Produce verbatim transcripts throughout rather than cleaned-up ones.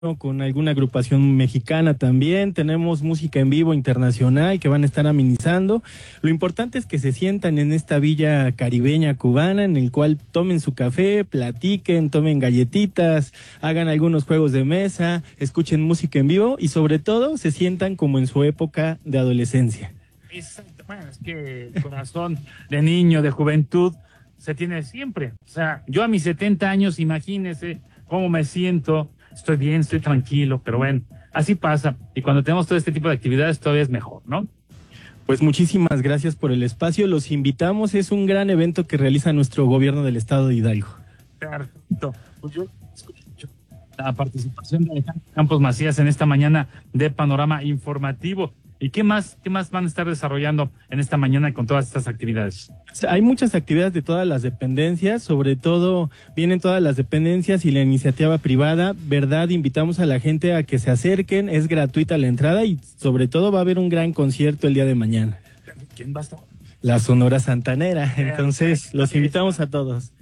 con alguna agrupación mexicana también. Tenemos música en vivo internacional que van a estar amenizando. Lo importante es que se sientan en esta villa caribeña cubana, en el cual tomen su café, platiquen, tomen galletitas, hagan algunos juegos de mesa, escuchen música en vivo y sobre todo se sientan como en su época de adolescencia. Exacto. Bueno, es que el corazón de niño, de juventud, se tiene siempre. O sea, yo a mis setenta años, imagínense cómo me siento. Estoy bien, estoy tranquilo, pero bueno, así pasa. Y cuando tenemos todo este tipo de actividades todavía es mejor, ¿no? Pues muchísimas gracias por el espacio. Los invitamos. Es un gran evento que realiza nuestro gobierno del estado de Hidalgo. Perfecto. Pues yo escucho la participación de Alejandro Campos Macías en esta mañana de Panorama Informativo. ¿Y qué más, qué más van a estar desarrollando en esta mañana con todas estas actividades? Hay muchas actividades de todas las dependencias, sobre todo vienen todas las dependencias y la iniciativa privada. Verdad, invitamos a la gente a que se acerquen, es gratuita la entrada y sobre todo va a haber un gran concierto el día de mañana. ¿Quién va a estar? La Sonora Santanera, entonces los invitamos a todos.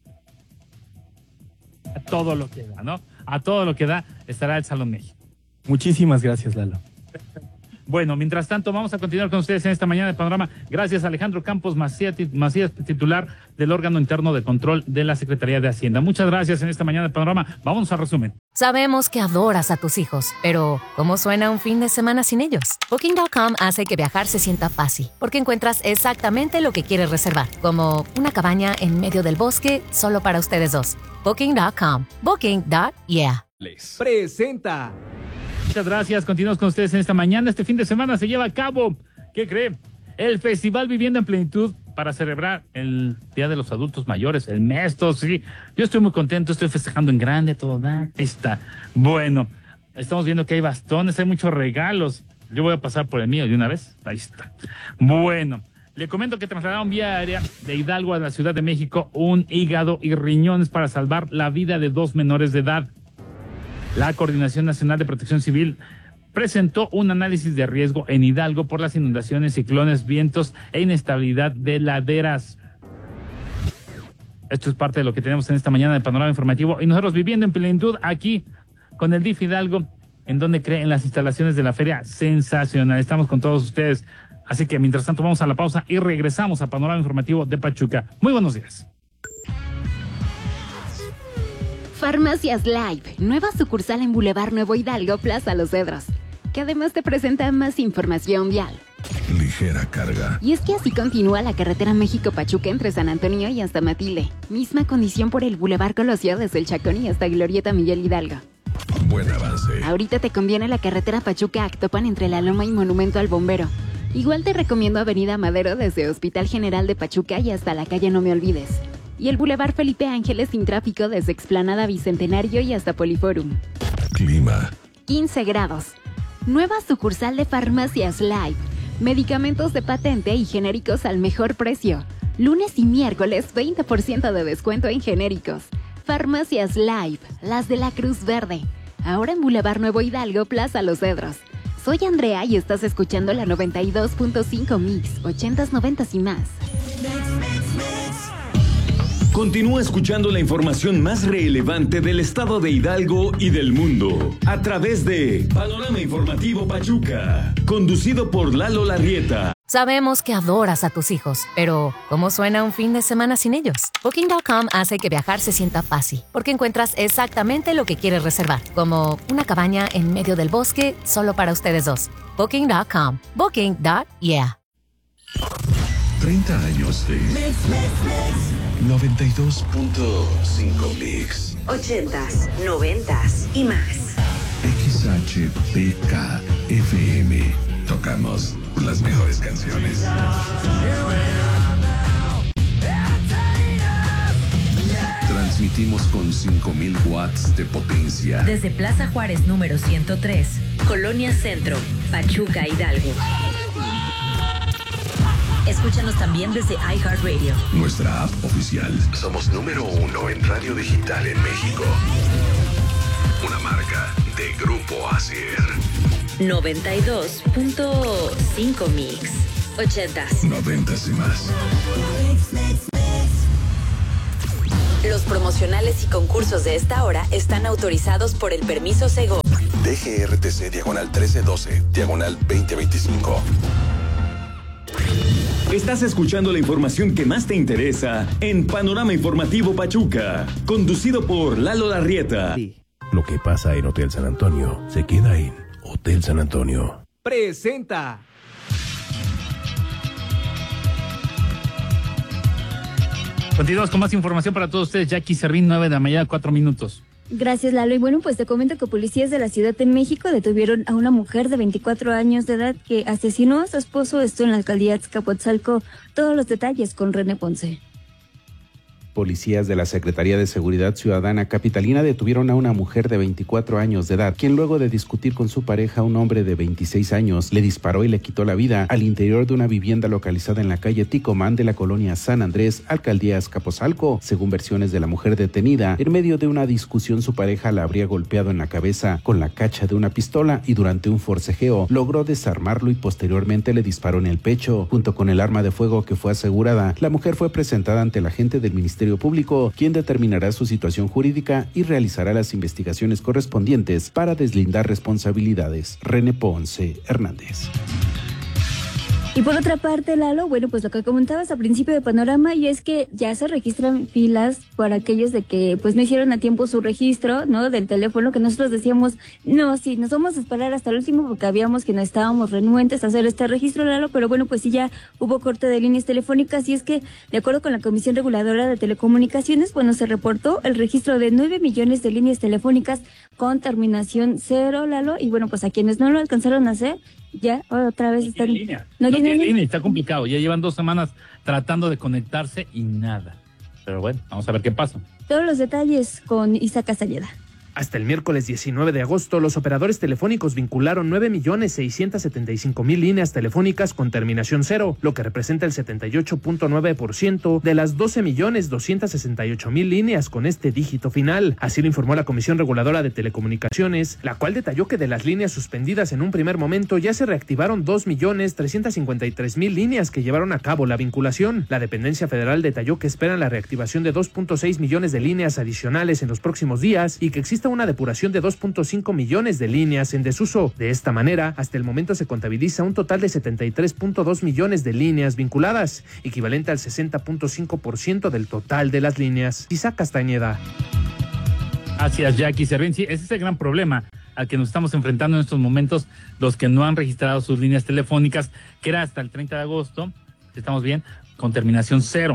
A todo lo que da, ¿no? A todo lo que da estará el Salón México. Muchísimas gracias, Lalo. Bueno, mientras tanto, vamos a continuar con ustedes en esta mañana de Panorama. Gracias a Alejandro Campos Macías, Macías, titular del órgano interno de control de la Secretaría de Hacienda. Muchas gracias en esta mañana de Panorama. Vamos al resumen. Sabemos que adoras a tus hijos, pero ¿cómo suena un fin de semana sin ellos? Booking punto com hace que viajar se sienta fácil, porque encuentras exactamente lo que quieres reservar, como una cabaña en medio del bosque solo para ustedes dos. Booking punto com. Booking. Yeah. Les presenta. Muchas gracias. Continuamos con ustedes en esta mañana. Este fin de semana se lleva a cabo, ¿qué cree? El Festival Vivienda en Plenitud para celebrar el Día de los Adultos Mayores, el Mesto, sí. Yo estoy muy contento, estoy festejando en grande, todo da. Ahí está. Bueno, estamos viendo que hay bastones, hay muchos regalos. Yo voy a pasar por el mío de una vez. Ahí está. Bueno, le comento que trasladaron vía aérea de Hidalgo a la Ciudad de México un hígado y riñones para salvar la vida de dos menores de edad. La Coordinación Nacional de Protección Civil presentó un análisis de riesgo en Hidalgo por las inundaciones, ciclones, vientos e inestabilidad de laderas. Esto es parte de lo que tenemos en esta mañana de Panorama Informativo. Y nosotros viviendo en plenitud aquí con el D I F Hidalgo, en donde creen las instalaciones de la feria sensacional. Estamos con todos ustedes. Así que mientras tanto vamos a la pausa y regresamos a Panorama Informativo de Pachuca. Muy buenos días. Farmacias Live, nueva sucursal en Boulevard Nuevo Hidalgo, Plaza Los Cedros, que además te presenta más información vial. Ligera carga. Y es que así continúa la carretera México-Pachuca entre San Antonio y hasta Matilde. Misma condición por el Boulevard Colosio desde el Chacón y hasta Glorieta Miguel Hidalgo. Buen avance. Ahorita te conviene la carretera Pachuca-Actopan entre La Loma y Monumento al Bombero. Igual te recomiendo Avenida Madero desde Hospital General de Pachuca y hasta la calle No Me Olvides. Y el Boulevard Felipe Ángeles sin tráfico desde Explanada Bicentenario y hasta Poliforum. Clima. quince grados. Nueva sucursal de Farmacias Live. Medicamentos de patente y genéricos al mejor precio. Lunes y miércoles veinte por ciento de descuento en genéricos. Farmacias Live, las de la Cruz Verde. Ahora en Boulevard Nuevo Hidalgo, Plaza Los Cedros. Soy Andrea y estás escuchando la noventa y dos punto cinco Mix, ochentas, noventas y más. Continúa escuchando la información más relevante del estado de Hidalgo y del mundo a través de Panorama Informativo Pachuca, conducido por Lalo Larrieta. Sabemos que adoras a tus hijos, pero ¿cómo suena un fin de semana sin ellos? Booking punto com hace que viajar se sienta fácil, porque encuentras exactamente lo que quieres reservar, como una cabaña en medio del bosque solo para ustedes dos. Booking punto com. Booking. Yeah. treinta años de noventa y dos punto cinco Mix. ochentas, noventas y más. X H P K F M. Tocamos las mejores canciones. Transmitimos con cinco mil watts de potencia. Desde Plaza Juárez número ciento tres, Colonia Centro, Pachuca, Hidalgo. Escúchanos también desde iHeartRadio. Nuestra app oficial. Somos número uno en radio digital en México. Una marca de Grupo Asier. noventa y dos punto cinco Mix. ochentas. Noventas y más. Los promocionales y concursos de esta hora están autorizados por el permiso Sego. D G R T C diagonal trece doce, diagonal veinte veinticinco. Estás escuchando la información que más te interesa en Panorama Informativo Pachuca, conducido por Lalo Larrieta. Lo que pasa en Hotel San Antonio se queda en Hotel San Antonio. Presenta. Continuamos con más información para todos ustedes. Jackie Servín, nueve de la mañana, cuatro minutos. Gracias, Lalo. Y bueno, pues te comento que policías de la Ciudad de México detuvieron a una mujer de veinticuatro años de edad que asesinó a su esposo, esto en la alcaldía de Azcapotzalco. Todos los detalles con René Ponce. Policías de la Secretaría de Seguridad Ciudadana Capitalina detuvieron a una mujer de veinticuatro años de edad, quien luego de discutir con su pareja, un hombre de veintiséis años, le disparó y le quitó la vida al interior de una vivienda localizada en la calle Ticomán de la colonia San Andrés, alcaldía Azcapotzalco. Según versiones de la mujer detenida, en medio de una discusión su pareja la habría golpeado en la cabeza con la cacha de una pistola y durante un forcejeo logró desarmarlo y posteriormente le disparó en el pecho. Junto con el arma de fuego que fue asegurada, la mujer fue presentada ante el agente del Ministerio Público, quien determinará su situación jurídica y realizará las investigaciones correspondientes para deslindar responsabilidades. René Ponce Hernández. Y por otra parte, Lalo, bueno, pues lo que comentabas al principio de Panorama, y es que ya se registran filas para aquellos de que pues no hicieron a tiempo su registro, ¿no? Del teléfono, que nosotros decíamos, no, sí, nos vamos a esperar hasta el último porque habíamos que no estábamos renuentes a hacer este registro, Lalo, pero bueno, pues sí ya hubo corte de líneas telefónicas, y es que, de acuerdo con la Comisión Reguladora de Telecomunicaciones, bueno, se reportó el registro de nueve millones de líneas telefónicas con terminación cero, Lalo, y bueno, pues a quienes no lo alcanzaron a hacer, ya otra vez están en línea. No, no tiene línea, está complicado. Ya llevan dos semanas tratando de conectarse y nada. Pero bueno, vamos a ver qué pasa. Todos los detalles con Isa Castañeda. Hasta el miércoles diecinueve de agosto, los operadores telefónicos vincularon nueve millones seiscientos setenta y cinco mil líneas telefónicas con terminación cero, lo que representa el setenta y ocho punto nueve por ciento de las doce millones doscientos sesenta y ocho mil líneas con este dígito final. Así lo informó la Comisión Reguladora de Telecomunicaciones, la cual detalló que de las líneas suspendidas en un primer momento ya se reactivaron dos millones trescientos cincuenta y tres mil líneas que llevaron a cabo la vinculación. La dependencia federal detalló que esperan la reactivación de dos punto seis millones de líneas adicionales en los próximos días y que existe una depuración de dos punto cinco millones de líneas en desuso. De esta manera, hasta el momento se contabiliza un total de setenta y tres punto dos millones de líneas vinculadas, equivalente al sesenta punto cinco por ciento del total de las líneas. Isa Castañeda. Gracias, Jackie Servín. Sí, ese es el gran problema al que nos estamos enfrentando en estos momentos, los que no han registrado sus líneas telefónicas, que era hasta el treinta de agosto, estamos bien, con terminación cero.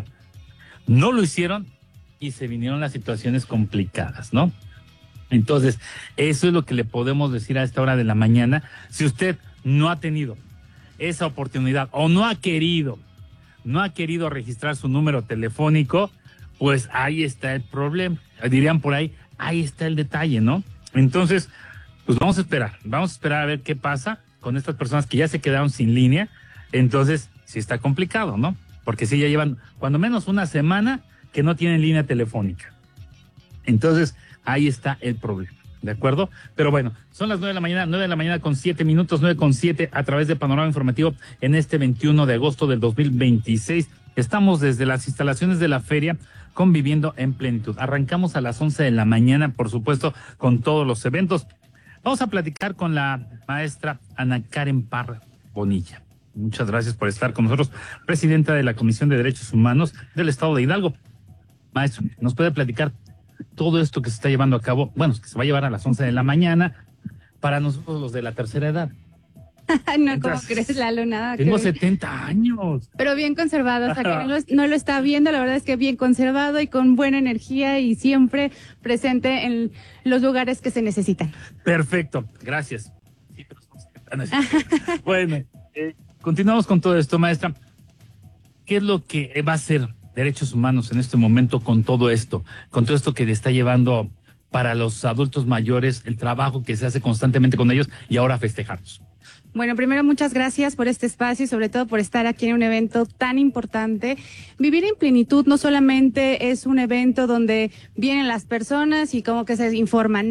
No lo hicieron y se vinieron las situaciones complicadas, ¿no? Entonces, eso es lo que le podemos decir a esta hora de la mañana. Si usted no ha tenido esa oportunidad o no ha querido, no ha querido registrar su número telefónico, pues ahí está el problema. Dirían por ahí, ahí está el detalle, ¿no? Entonces, pues vamos a esperar, vamos a esperar a ver qué pasa con estas personas que ya se quedaron sin línea. Entonces, sí está complicado, ¿no? Porque sí ya llevan cuando menos una semana que no tienen línea telefónica. Entonces, ahí está el problema, ¿de acuerdo? Pero bueno, son las nueve de la mañana, nueve de la mañana con siete minutos, nueve con siete a través de Panorama Informativo en este veintiuno de agosto del dos mil veintiséis. Estamos desde las instalaciones de la feria conviviendo en plenitud. Arrancamos a las once de la mañana, por supuesto, con todos los eventos. Vamos a platicar con la maestra Ana Karen Parra Bonilla. Muchas gracias por estar con nosotros, presidenta de la Comisión de Derechos Humanos del Estado de Hidalgo. Maestro, ¿nos puede platicar todo esto que se está llevando a cabo? Bueno, que se va a llevar a las once de la mañana para nosotros los de la tercera edad. No, ¿cómo crees, Lalo? Nada. Tengo que... setenta años. Pero bien conservado, o sea, que no lo, no lo está viendo, la verdad es que bien conservado y con buena energía y siempre presente en los lugares que se necesitan. Perfecto, gracias. Sí, pero somos setenta. Bueno, eh, continuamos con todo esto, maestra. ¿Qué es lo que va a hacer Derechos Humanos en este momento con todo esto, con todo esto que le está llevando para los adultos mayores, el trabajo que se hace constantemente con ellos y ahora festejarlos? Bueno, primero muchas gracias por este espacio y sobre todo por estar aquí en un evento tan importante. Vivir en Plenitud no solamente es un evento donde vienen las personas y como que se informan, no.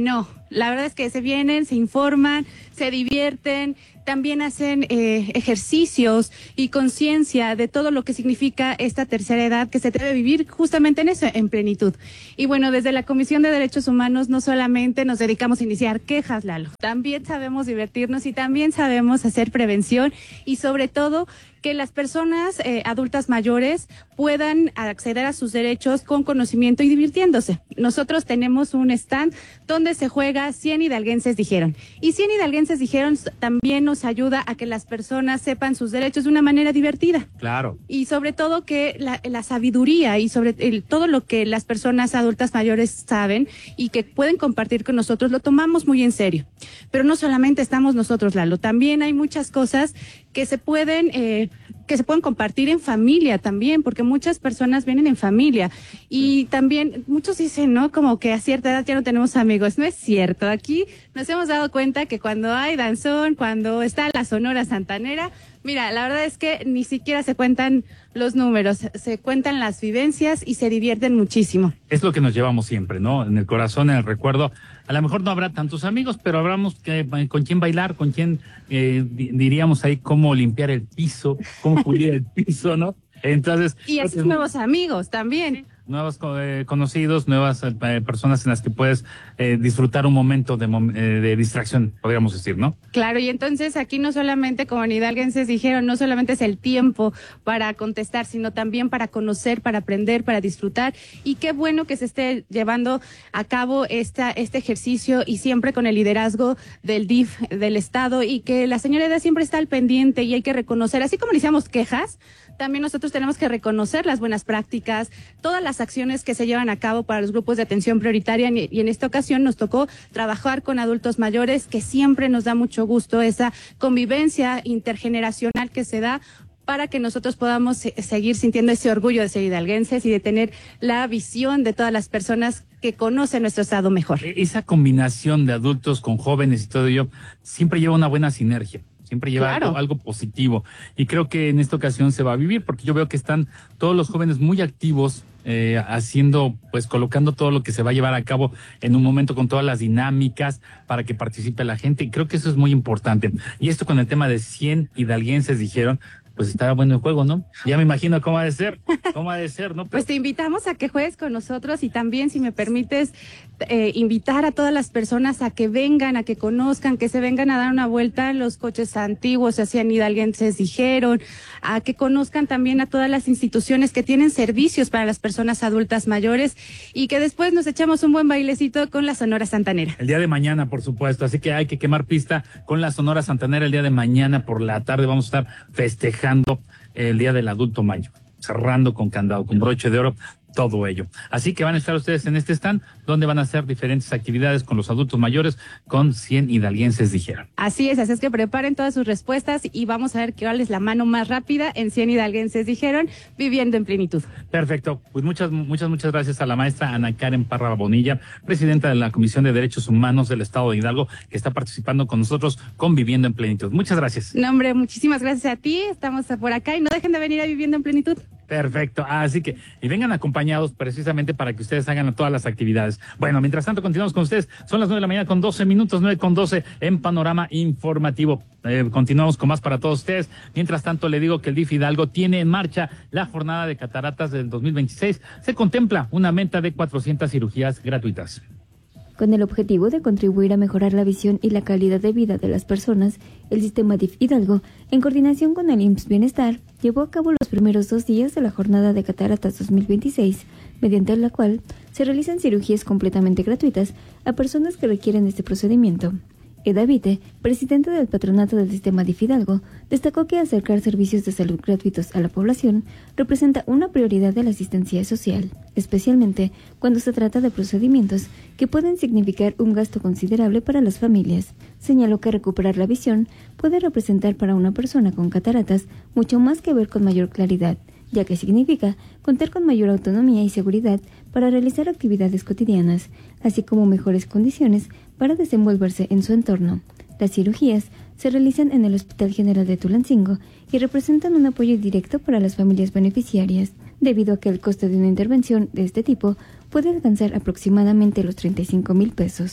La verdad es que se vienen, se informan, se divierten, también hacen eh, ejercicios y conciencia de todo lo que significa esta tercera edad que se debe vivir justamente en eso, en plenitud. Y bueno, desde la Comisión de Derechos Humanos no solamente nos dedicamos a iniciar quejas, Lalo, también sabemos divertirnos y también sabemos hacer prevención y sobre todo que las personas eh, adultas mayores puedan acceder a sus derechos con conocimiento y divirtiéndose. Nosotros tenemos un stand donde se juega cien hidalguenses dijeron. Y cien hidalguenses dijeron también nos ayuda a que las personas sepan sus derechos de una manera divertida. Claro. Y sobre todo que la, la sabiduría y sobre el, todo lo que las personas adultas mayores saben y que pueden compartir con nosotros lo tomamos muy en serio. Pero no solamente estamos nosotros, Lalo, también hay muchas cosas que se pueden eh, que se pueden compartir en familia también, porque muchas personas vienen en familia y también muchos dicen, ¿no? Como que a cierta edad ya no tenemos amigos. No es cierto. Aquí nos hemos dado cuenta que cuando hay danzón, cuando está la Sonora Santanera, mira, la verdad es que ni siquiera se cuentan los números, se cuentan las vivencias y se divierten muchísimo. Es lo que nos llevamos siempre, ¿no? En el corazón, en el recuerdo. A lo mejor no habrá tantos amigos, pero habremos que, con quién bailar, con quién eh, diríamos ahí cómo limpiar el piso, cómo pulir el piso, ¿no? Entonces. Y esos nuevos amigos también. Nuevos eh, conocidos, nuevas eh, personas en las que puedes eh, disfrutar un momento de, eh, de distracción, podríamos decir, ¿no? Claro, y entonces aquí no solamente, como en hidalguenses dijeron, no solamente es el tiempo para contestar, sino también para conocer, para aprender, para disfrutar. Y qué bueno que se esté llevando a cabo esta, este ejercicio y siempre con el liderazgo del D I F del Estado y que la señora Eda siempre está al pendiente y hay que reconocer, así como le hicimos quejas, también nosotros tenemos que reconocer las buenas prácticas, todas las acciones que se llevan a cabo para los grupos de atención prioritaria y en esta ocasión nos tocó trabajar con adultos mayores, que siempre nos da mucho gusto esa convivencia intergeneracional que se da para que nosotros podamos seguir sintiendo ese orgullo de ser hidalguenses y de tener la visión de todas las personas que conocen nuestro estado mejor. Esa combinación de adultos con jóvenes y todo ello siempre lleva una buena sinergia. Siempre lleva Claro. algo, algo positivo. Y creo que en esta ocasión se va a vivir, porque yo veo que están todos los jóvenes muy activos, eh, haciendo, pues colocando todo lo que se va a llevar a cabo en un momento con todas las dinámicas para que participe la gente. Y creo que eso es muy importante. Y esto con el tema de cien hidalguenses dijeron, pues estaba bueno el juego, ¿no? Ya me imagino cómo ha de ser, cómo ha de ser, ¿no? Pero... Pues te invitamos a que juegues con nosotros y también, si me permites, eh, invitar a todas las personas a que vengan, a que conozcan, que se vengan a dar una vuelta en los coches antiguos, hacían hidalguenses dijeron, a que conozcan también a todas las instituciones que tienen servicios para las personas adultas mayores y que después nos echamos un buen bailecito con la Sonora Santanera. El día de mañana, por supuesto, así que hay que quemar pista con la Sonora Santanera el día de mañana por la tarde. Vamos a estar festejando el Día del Adulto Mayor, cerrando con candado, con broche de oro, todo ello. Así que van a estar ustedes en este stand, donde van a hacer diferentes actividades con los adultos mayores, con cien hidalguenses dijeron. Así es, así es que preparen todas sus respuestas y vamos a ver cuál es la mano más rápida en cien hidalguenses dijeron, viviendo en plenitud. Perfecto, pues muchas, muchas, muchas gracias a la maestra Ana Karen Parra Bonilla, presidenta de la Comisión de Derechos Humanos del Estado de Hidalgo, que está participando con nosotros con Viviendo en Plenitud. Muchas gracias. No, hombre, muchísimas gracias a ti, estamos por acá y no dejen de venir a Viviendo en Plenitud. Perfecto, así que, y vengan acompañados precisamente para que ustedes hagan todas las actividades. Bueno, mientras tanto continuamos con ustedes, son las nueve de la mañana con doce minutos, nueve con doce en Panorama Informativo. Eh, continuamos con más para todos ustedes. Mientras tanto, le digo que el D I F Hidalgo tiene en marcha la jornada de cataratas del dos mil veintiséis. Se contempla una meta de cuatrocientas cirugías gratuitas. Con el objetivo de contribuir a mejorar la visión y la calidad de vida de las personas, el sistema D I F Hidalgo, en coordinación con el I M S S Bienestar, llevó a cabo los primeros dos días de la jornada de cataratas dos mil veintiséis, mediante la cual se realizan cirugías completamente gratuitas a personas que requieren este procedimiento. Eda Vite, presidente del patronato del sistema D I F Hidalgo, destacó que acercar servicios de salud gratuitos a la población representa una prioridad de la asistencia social, especialmente cuando se trata de procedimientos que pueden significar un gasto considerable para las familias. Señaló que recuperar la visión puede representar para una persona con cataratas mucho más que ver con mayor claridad, ya que significa contar con mayor autonomía y seguridad para realizar actividades cotidianas, así como mejores condiciones para desenvolverse en su entorno. Las cirugías se realizan en el Hospital General de Tulancingo y representan un apoyo directo para las familias beneficiarias, debido a que el costo de una intervención de este tipo puede alcanzar aproximadamente los treinta y cinco mil pesos.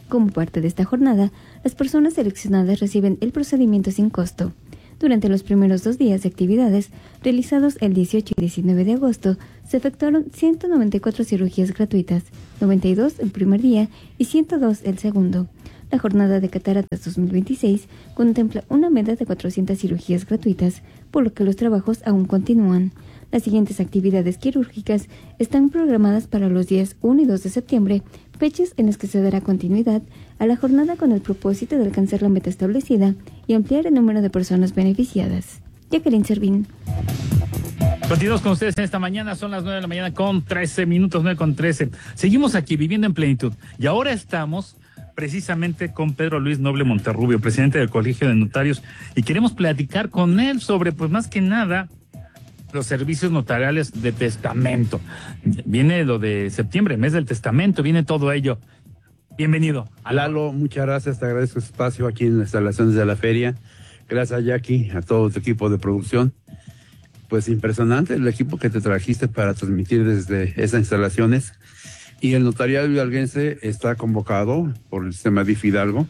Como parte de esta jornada, las personas seleccionadas reciben el procedimiento sin costo. Durante los primeros dos días de actividades, realizados el dieciocho y diecinueve de agosto, se efectuaron ciento noventa y cuatro cirugías gratuitas, noventa y dos el primer día y ciento dos el segundo. La jornada de cataratas dos mil veintiséis contempla una media de cuatrocientas cirugías gratuitas, por lo que los trabajos aún continúan. Las siguientes actividades quirúrgicas están programadas para los días uno y dos de septiembre, fechas en las que se dará continuidad a la jornada con el propósito de alcanzar la meta establecida y ampliar el número de personas beneficiadas. Jacqueline Servín. Continuamos con ustedes en esta mañana, son las nueve de la mañana con trece minutos, nueve con trece. Seguimos aquí viviendo en plenitud y ahora estamos precisamente con Pedro Luis Noble Monterrubio, presidente del Colegio de Notarios, y queremos platicar con él sobre, pues más que nada, los servicios notariales de testamento. Viene lo de septiembre, mes del testamento, viene todo ello. Bienvenido. Lalo, muchas gracias, te agradezco el espacio aquí en las instalaciones de la feria. Gracias a Jackie, a todo tu equipo de producción. Pues impresionante el equipo que te trajiste para transmitir desde esas instalaciones. Y el notariado hidalguense está convocado por el sistema D I F Hidalgo.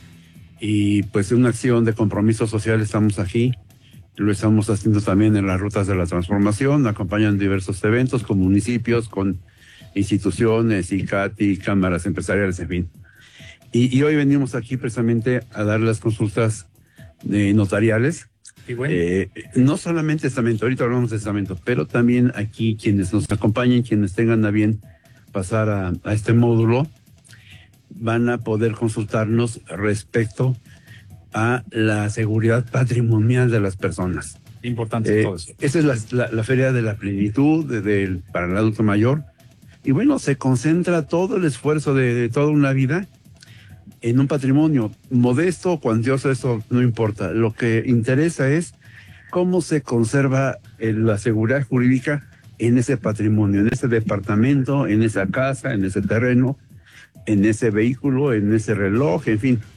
Y pues en una acción de compromiso social estamos aquí. Lo estamos haciendo también en las rutas de la transformación, acompañan diversos eventos con municipios, con instituciones, I C A T I, cámaras empresariales, en fin. Y, y hoy venimos aquí precisamente a dar las consultas eh, notariales. Y bueno. eh, no solamente testamento, ahorita hablamos de testamento, pero también aquí quienes nos acompañen, quienes tengan a bien pasar a, a este módulo, van a poder consultarnos respecto a la seguridad patrimonial de las personas. Importante eh, todo eso. Esa es la, la, la feria de la plenitud de, de, para el adulto mayor. Y bueno, se concentra todo el esfuerzo de, de toda una vida en un patrimonio modesto o cuantioso, eso no importa. Lo que interesa es cómo se conserva el, la seguridad jurídica en ese patrimonio, en ese departamento, en esa casa, en ese terreno, en ese vehículo, en ese reloj, en fin.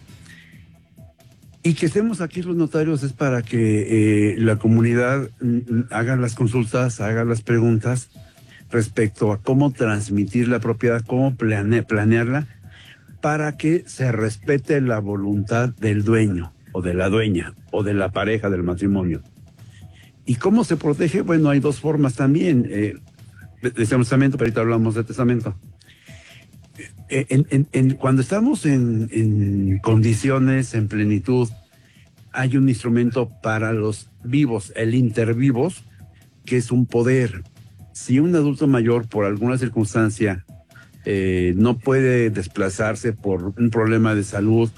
Y que estemos aquí los notarios es para que eh, la comunidad mm, haga las consultas, haga las preguntas respecto a cómo transmitir la propiedad, cómo plane, planearla, para que se respete la voluntad del dueño o de la dueña o de la pareja del matrimonio. ¿Y cómo se protege? Bueno, hay dos formas también. Eh, de, de testamento, pero ahorita hablamos de testamento. Eh, en, en, en, cuando estamos en, en condiciones, en plenitud, hay un instrumento para los vivos, el intervivos, que es un poder. Si un adulto mayor, por alguna circunstancia, eh, no puede desplazarse por un problema de salud,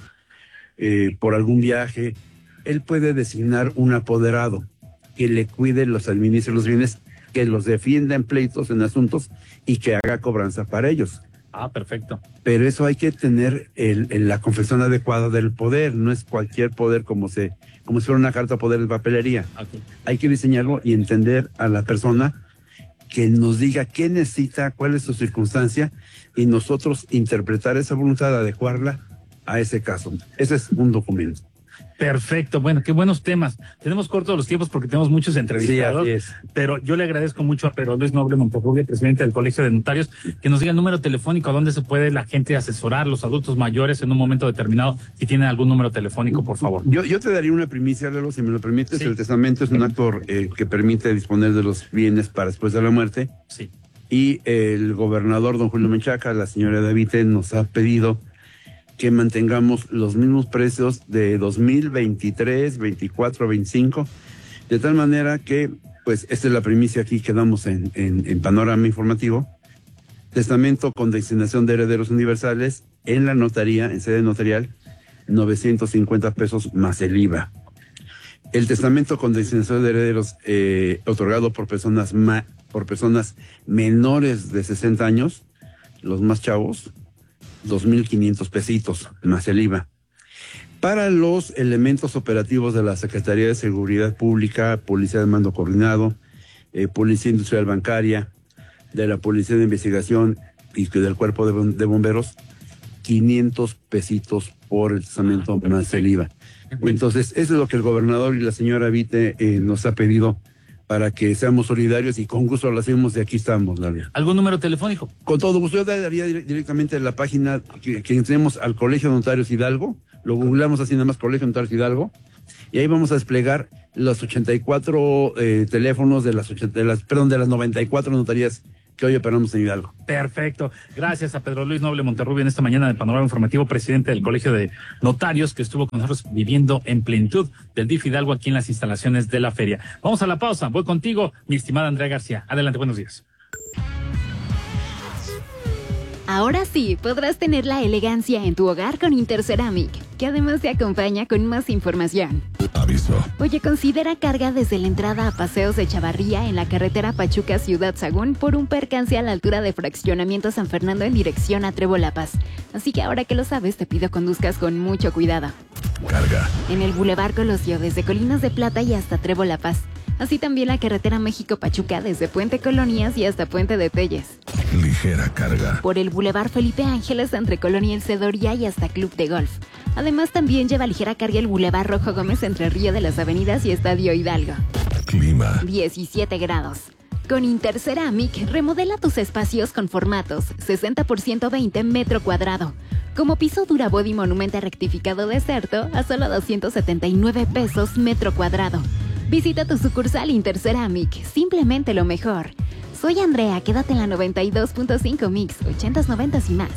eh, por algún viaje, él puede designar un apoderado que le cuide, los administre los bienes, que los defienda en pleitos, en asuntos, y que haga cobranza para ellos. Ah, perfecto. Pero eso hay que tener el, el, la confesión adecuada del poder, no es cualquier poder como, se, como si fuera una carta de poder de papelería. Okay. Hay que diseñarlo y entender a la persona que nos diga qué necesita, cuál es su circunstancia, y nosotros interpretar esa voluntad, adecuarla a ese caso. Ese es un documento. Perfecto, bueno, qué buenos temas. Tenemos cortos los tiempos porque tenemos muchos entrevistados, sí, así es. Pero yo le agradezco mucho a Pedro Luis Noble Monterrubio, presidente del Colegio de Notarios, que nos diga el número telefónico a dónde se puede la gente asesorar, los adultos mayores en un momento determinado. Si tienen algún número telefónico, por favor. Yo, yo te daría una primicia, Lalo, si me lo permites. Sí. El testamento es un acto eh, que permite disponer de los bienes para después de la muerte. Sí. Y el gobernador, don Julio Menchaca, la señora Davite, nos ha pedido que mantengamos los mismos precios de dos mil veintitrés, veinticuatro, veinticinco, de tal manera que, pues, esta es la primicia aquí que damos en, en, en Panorama Informativo. Testamento con designación de herederos universales en la notaría, en sede notarial, novecientos cincuenta pesos más el I V A. El testamento con designación de herederos eh, otorgado por personas, ma, por personas menores de sesenta años, los más chavos, dos mil quinientos pesitos más el I V A. Para los elementos operativos de la Secretaría de Seguridad Pública, Policía de Mando Coordinado, eh, Policía Industrial Bancaria, de la Policía de Investigación y del Cuerpo de, de Bomberos, quinientos pesitos por el testamento más el I V A. Entonces, eso es lo que el gobernador y la señora Vite eh, nos ha pedido para que seamos solidarios y con gusto lo hacemos y aquí estamos, Nadia. ¿Algún número telefónico? Con todo gusto, yo daría directamente la página que, que tenemos al Colegio de Notarios Hidalgo, lo googleamos así nada más, Colegio de Notarios Hidalgo, y ahí vamos a desplegar los ochenta y cuatro eh, teléfonos de las, ochenta, de las, perdón, de las noventa y cuatro notarías que hoy operamos en Hidalgo. Perfecto. Gracias a Pedro Luis Noble Monterrubio en esta mañana de Panorama Informativo, presidente del Colegio de Notarios, que estuvo con nosotros viviendo en plenitud del D I F Hidalgo aquí en las instalaciones de la feria. Vamos a la pausa. Voy contigo, mi estimada Andrea García. Adelante, buenos días. Ahora sí, podrás tener la elegancia en tu hogar con Interceramic, que además te acompaña con más información. Aviso. Oye, considera carga desde la entrada a Paseos de Chavarría en la carretera Pachuca Ciudad Sagún por un percance a la altura de Fraccionamiento San Fernando en dirección a Trébol La Paz. Así que ahora que lo sabes, te pido conduzcas con mucho cuidado. Carga. En el Boulevard Colosio desde Colinas de Plata y hasta Trébol La Paz. Así también la carretera México-Pachuca desde Puente Colonias y hasta Puente de Telles. Ligera carga. Por el Boulevard Felipe Ángeles entre Colonia El Cedoría y hasta Club de Golf. Además también lleva ligera carga el Boulevard Rojo Gómez entre Río de las Avenidas y Estadio Hidalgo. Clima. diecisiete grados. Con Interceramic, remodela tus espacios con formatos sesenta por ciento veinte metro cuadrado. Como piso Durabody Monumenta rectificado Deserto a solo doscientos setenta y nueve pesos metro cuadrado. Visita tu sucursal Interceramic, simplemente lo mejor. Soy Andrea, quédate en la noventa y dos punto cinco Mix, ochentas, noventas y más.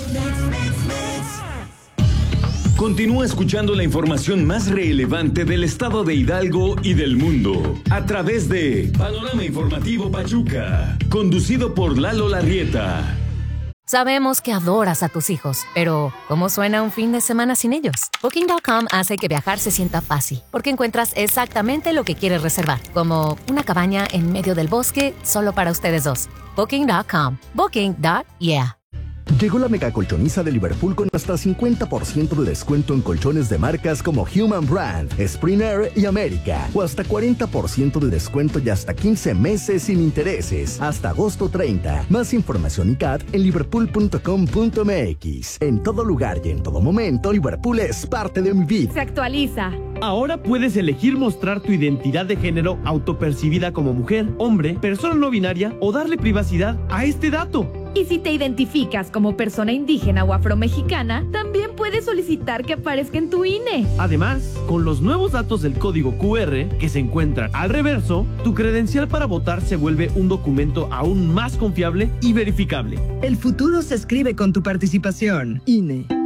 Continúa escuchando la información más relevante del estado de Hidalgo y del mundo a través de Panorama Informativo Pachuca, conducido por Lalo Larrieta. Sabemos que adoras a tus hijos, pero ¿cómo suena un fin de semana sin ellos? Booking punto com hace que viajar se sienta fácil, porque encuentras exactamente lo que quieres reservar, como una cabaña en medio del bosque solo para ustedes dos. Booking punto com. Booking punto yeah. Llegó la mega colchoniza de Liverpool con hasta cincuenta por ciento de descuento en colchones de marcas como Human Brand, Springer y América, o hasta cuarenta por ciento de descuento y hasta quince meses sin intereses, hasta agosto treinta. Más información y C A T en liverpool punto com punto m x. En todo lugar y en todo momento, Liverpool es parte de mi vida. Se actualiza. Ahora puedes elegir mostrar tu identidad de género autopercibida como mujer, hombre, persona no binaria o darle privacidad a este dato. Y si te identificas como persona indígena o afromexicana, también puedes solicitar que aparezca en tu I N E. Además, con los nuevos datos del código Q R que se encuentran al reverso, tu credencial para votar se vuelve un documento aún más confiable y verificable. El futuro se escribe con tu participación. I N E.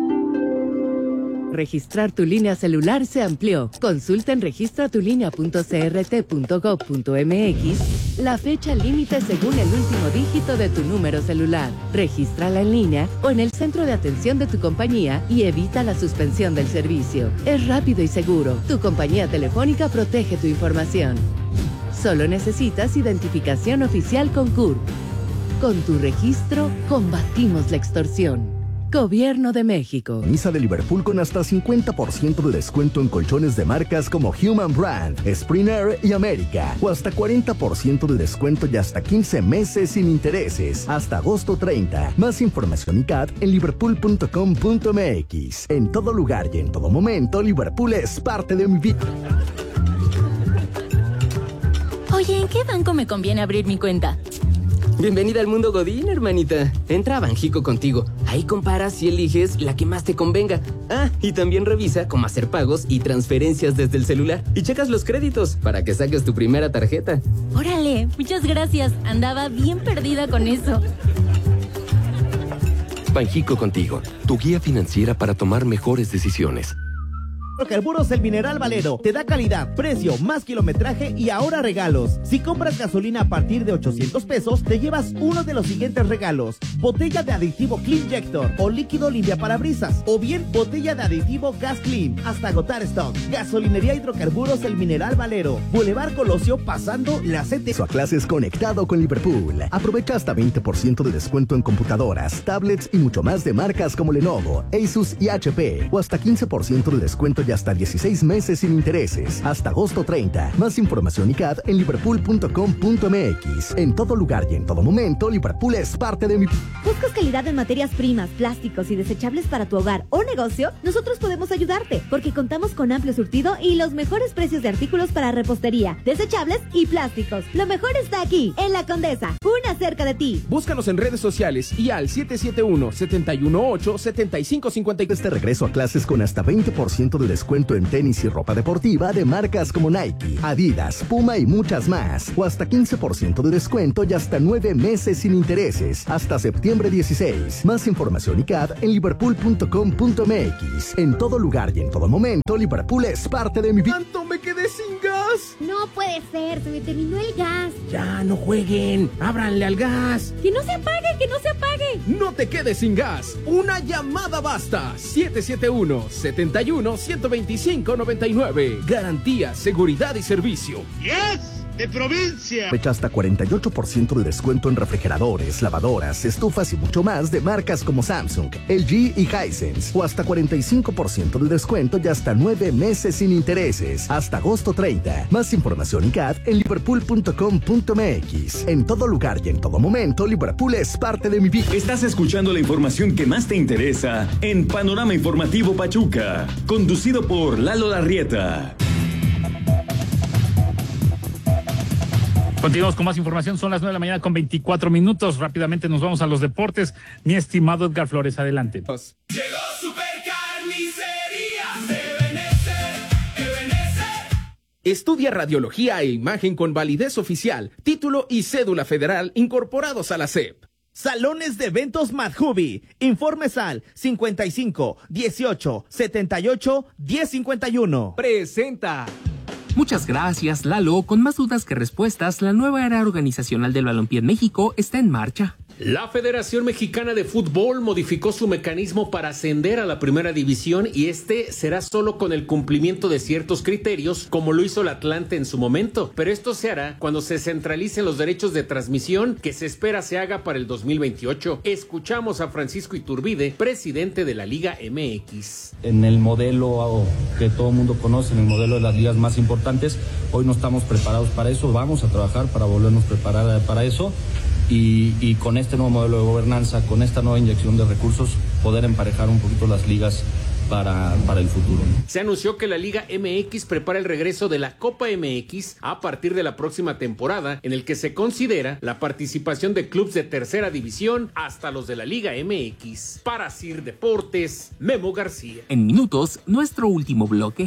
Registrar tu línea celular se amplió. Consulta en registra tu línea punto c r t punto gov punto m x la fecha límite según el último dígito de tu número celular. Regístrala en línea o en el centro de atención de tu compañía y evita la suspensión del servicio. Es rápido y seguro. Tu compañía telefónica protege tu información. Solo necesitas identificación oficial con C U R P. Con tu registro, combatimos la extorsión. Gobierno de México. Misa de Liverpool con hasta cincuenta por ciento de descuento en colchones de marcas como Human Brand, Springer y América, o hasta cuarenta por ciento de descuento y hasta quince meses sin intereses, hasta agosto treinta. Más información y C A T en liverpool punto com punto m x. En todo lugar y en todo momento, Liverpool es parte de mi vida. Oye, ¿en qué banco me conviene abrir mi cuenta? Bienvenida al mundo Godín, hermanita. Entra a Banjico Contigo. Ahí comparas y eliges la que más te convenga. Ah, y también revisa cómo hacer pagos y transferencias desde el celular. Y checas los créditos para que saques tu primera tarjeta. Órale, muchas gracias. Andaba bien perdida con eso. Banjico Contigo, tu guía financiera para tomar mejores decisiones. Hidrocarburos El Mineral Valero te da calidad, precio, más kilometraje y ahora regalos. Si compras gasolina a partir de ochocientos pesos, te llevas uno de los siguientes regalos: botella de aditivo Cleanjector o líquido limpia parabrisas, o bien botella de aditivo Gas Clean, hasta agotar stock. Gasolinería Hidrocarburos El Mineral Valero, Boulevard Colosio pasando la C T. Su a clases conectado con Liverpool. Aprovecha hasta veinte por ciento de descuento en computadoras, tablets y mucho más de marcas como Lenovo, Asus y H P, o hasta quince por ciento de descuento descuento y hasta dieciséis meses sin intereses. Hasta agosto treinta. Más información y C A D en liverpool punto com punto m x. En todo lugar y en todo momento, Liverpool es parte de mi... ¿Buscas calidad en materias primas, plásticos y desechables para tu hogar o negocio? Nosotros podemos ayudarte, porque contamos con amplio surtido y los mejores precios de artículos para repostería, desechables y plásticos. Lo mejor está aquí, en La Condesa, una cerca de ti. Búscanos en redes sociales y al siete siete uno, siete uno ocho, siete cinco cinco cinco. Este regreso a clases con hasta veinte por ciento de descuento en tenis y ropa deportiva de marcas como Nike, Adidas, Puma y muchas más. O hasta quince por ciento de descuento y hasta nueve meses sin intereses. Hasta septiembre dieciséis. Más información y C A D en liverpool punto com punto m x. En todo lugar y en todo momento, Liverpool es parte de mi vida. ¡Tanto me quedé sin gas! No puede ser, se me terminó el gas. Ya, no jueguen. Ábranle al gas. ¡Que no se apague, que no se apague! No te quedes sin gas. Una llamada basta. siete siete uno, siete uno, uno dos cinco, nueve nueve. Garantía, seguridad y servicio. ¡Yes! ¡De provincia! Fecha hasta cuarenta y ocho por ciento de descuento en refrigeradores, lavadoras, estufas y mucho más de marcas como Samsung, L G y Hisense. O hasta cuarenta y cinco por ciento de descuento y hasta nueve meses sin intereses. Hasta agosto treinta. Más información y C A D en liverpool punto com punto m x. En todo lugar y en todo momento, Liverpool es parte de mi vida. Estás escuchando la información que más te interesa en Panorama Informativo Pachuca, conducido por Lalo Larrieta. Continuamos con más información, son las nueve de la mañana con veinticuatro minutos. Rápidamente nos vamos a los deportes. Mi estimado Edgar Flores, adelante. Llegó Supercarnicería Ebenezer, Ebenezer. Estudia radiología e imagen con validez oficial, título y cédula federal incorporados a la S E P. Salones de eventos Madhubi. Informes al cincuenta y cinco, dieciocho, setenta y ocho, diez cincuenta y uno. Presenta. Muchas gracias, Lalo. Con más dudas que respuestas, la nueva era organizacional del balompié en México está en marcha. La Federación Mexicana de Fútbol modificó su mecanismo para ascender a la primera división y este será solo con el cumplimiento de ciertos criterios, como lo hizo el Atlante en su momento. Pero esto se hará cuando se centralicen los derechos de transmisión, que se espera se haga para el dos mil veintiocho. Escuchamos a Francisco Iturbide, presidente de la Liga M X. En el modelo que todo el mundo conoce, en el modelo de las ligas más importantes, hoy no estamos preparados para eso. Vamos a trabajar para volvernos a preparar para eso. Y, y con este nuevo modelo de gobernanza, con esta nueva inyección de recursos, poder emparejar un poquito las ligas para, para el futuro. Se anunció que la Liga M X prepara el regreso de la Copa M X a partir de la próxima temporada, en el que se considera la participación de clubes de tercera división hasta los de la Liga M X. Para Sir Deportes, Memo García. En minutos, nuestro último bloque.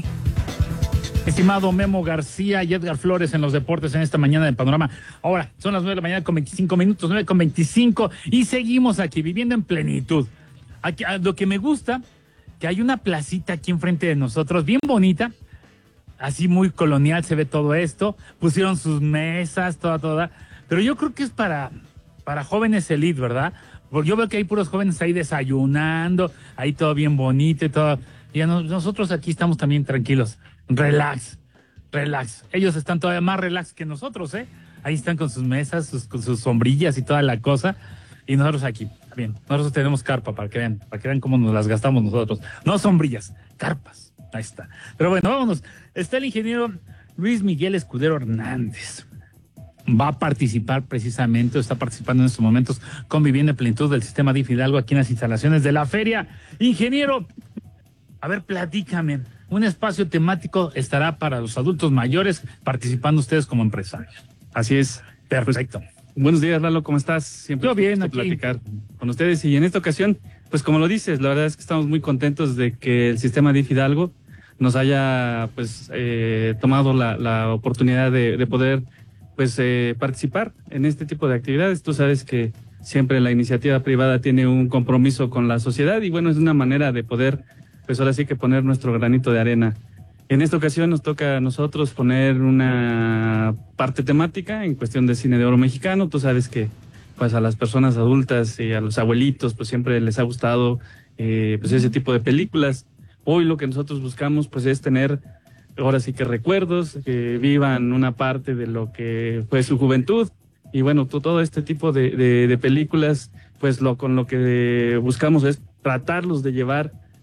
Estimado Memo García y Edgar Flores en los deportes en esta mañana de Panorama. Ahora, son las nueve de la mañana con veinticinco minutos, nueve con veinticinco, y seguimos aquí viviendo en plenitud. Aquí, lo que me gusta, que hay una placita aquí enfrente de nosotros, bien bonita, así muy colonial se ve todo esto, pusieron sus mesas, toda, toda, pero yo creo que es para, para jóvenes elite, ¿verdad? Porque yo veo que hay puros jóvenes ahí desayunando, ahí todo bien bonito y todo, y a nosotros aquí estamos también tranquilos. Relax, relax. Ellos están todavía más relax que nosotros, ¿eh? Ahí están con sus mesas, sus, con sus sombrillas y toda la cosa. Y nosotros aquí, bien. Nosotros tenemos carpa para que vean, para que vean cómo nos las gastamos nosotros. No sombrillas, carpas. Ahí está. Pero bueno, vámonos. Está el ingeniero Luis Miguel Escudero Hernández. Va a participar precisamente, o está participando en estos momentos con Vivienda en Plenitud del sistema D I F Hidalgo aquí en las instalaciones de la feria. Ingeniero, a ver, platícame. Un espacio temático estará para los adultos mayores, participando ustedes como empresarios. Así es. Perfecto. Pues, buenos días, Lalo, ¿cómo estás? Siempre Yo bien, aquí. platicar con ustedes. Y en esta ocasión, pues como lo dices, la verdad es que estamos muy contentos de que el sistema D I F Hidalgo nos haya pues eh, tomado la, la oportunidad de, de poder pues eh, participar en este tipo de actividades. Tú sabes que siempre la iniciativa privada tiene un compromiso con la sociedad y bueno, es una manera de poder pues ahora sí que poner nuestro granito de arena. En esta ocasión nos toca a nosotros poner una parte temática en cuestión de cine de oro mexicano. Tú sabes que pues a las personas adultas y a los abuelitos pues siempre les ha gustado eh, pues ese tipo de películas. Hoy lo que nosotros buscamos pues es tener ahora sí que recuerdos, que vivan una parte de lo que fue su juventud. Y bueno, todo este tipo de, de, de películas pues lo con lo que buscamos es tratarlos de llevar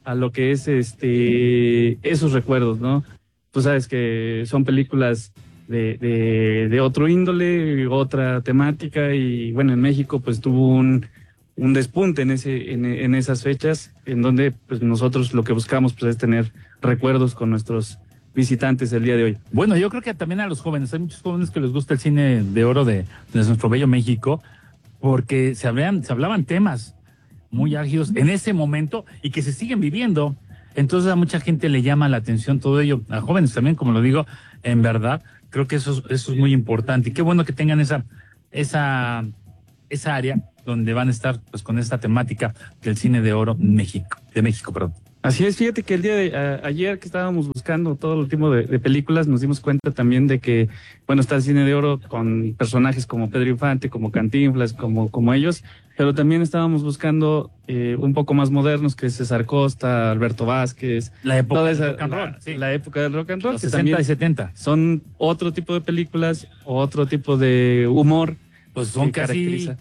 a lo que es este esos recuerdos, ¿no? Tú sabes que son películas de, de, de otro índole, otra temática, y bueno, en México pues tuvo un, un despunte en ese en, en esas fechas, en donde pues nosotros lo que buscamos pues es tener recuerdos con nuestros visitantes el día de hoy. Bueno, yo creo que también a los jóvenes, hay muchos jóvenes que les gusta el cine de oro de, de nuestro bello México, porque se hablaban, se hablaban temas muy álgidos en ese momento y que se siguen viviendo. Entonces a mucha gente le llama la atención todo ello, a jóvenes también, como lo digo, en verdad, creo que eso es, eso es muy importante. Y qué bueno que tengan esa, esa, esa área donde van a estar pues con esta temática del cine de oro México, de México, perdón. Así es, fíjate que el día de a, ayer que estábamos buscando todo el tipo de, de películas, nos dimos cuenta también de que, bueno, está el cine de oro con personajes como Pedro Infante, como Cantinflas, como, como ellos, pero también estábamos buscando eh, un poco más modernos, que es César Costa, Alberto Vázquez. La época toda del esa, rock and roll. La, Sí. la época del rock and roll. Los que sesenta y también setenta. Son otro tipo de películas, otro tipo de humor. Pues son que casi caracteriza.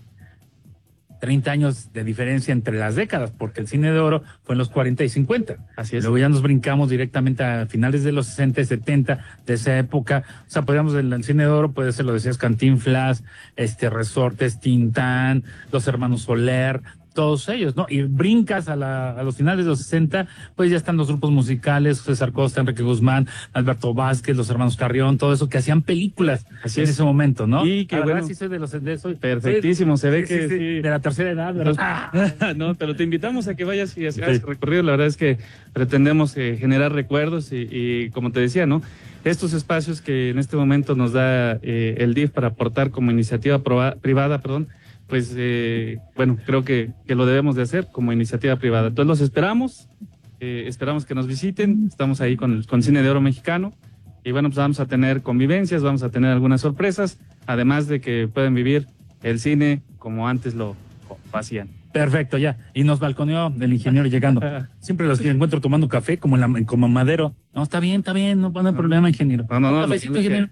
treinta años de diferencia entre las décadas, porque el cine de oro fue en los cuarenta y cincuenta. Así es. Luego ya nos brincamos directamente a finales de los sesenta y setenta, de esa época. O sea, podríamos, el, el cine de oro puede ser, lo decías, Cantinflas, este, Resortes, Tintán, los hermanos Soler, todos ellos, ¿no? Y brincas a, la, a los finales de los sesenta, pues ya están los grupos musicales, César Costa, Enrique Guzmán, Alberto Vázquez, los hermanos Carrión, todo eso, que hacían películas Así en es. ese momento, ¿no? Y que La verdad, bueno, sí soy de los de soy, perfectísimo, se ve sí, que sí, sí, sí. de la tercera edad, ¿verdad? No, pero te invitamos a que vayas y hagas Sí. el recorrido. La verdad es que pretendemos eh, generar recuerdos y, y, como te decía, ¿no? Estos espacios que en este momento nos da eh, el D I F para aportar como iniciativa proba- privada, perdón, pues, eh, bueno, creo que, que lo debemos de hacer como iniciativa privada. Entonces los esperamos, eh, esperamos que nos visiten, estamos ahí con, con Cine de Oro Mexicano, y bueno, pues vamos a tener convivencias, vamos a tener algunas sorpresas, además de que pueden vivir el cine como antes lo, lo hacían. Perfecto, ya. Y nos balconeó el ingeniero llegando. Siempre los encuentro tomando café como en la, como Madero. No, está bien, está bien, no, no hay problema, ingeniero. No, no, no. Un cafecito, lo- ingeniero.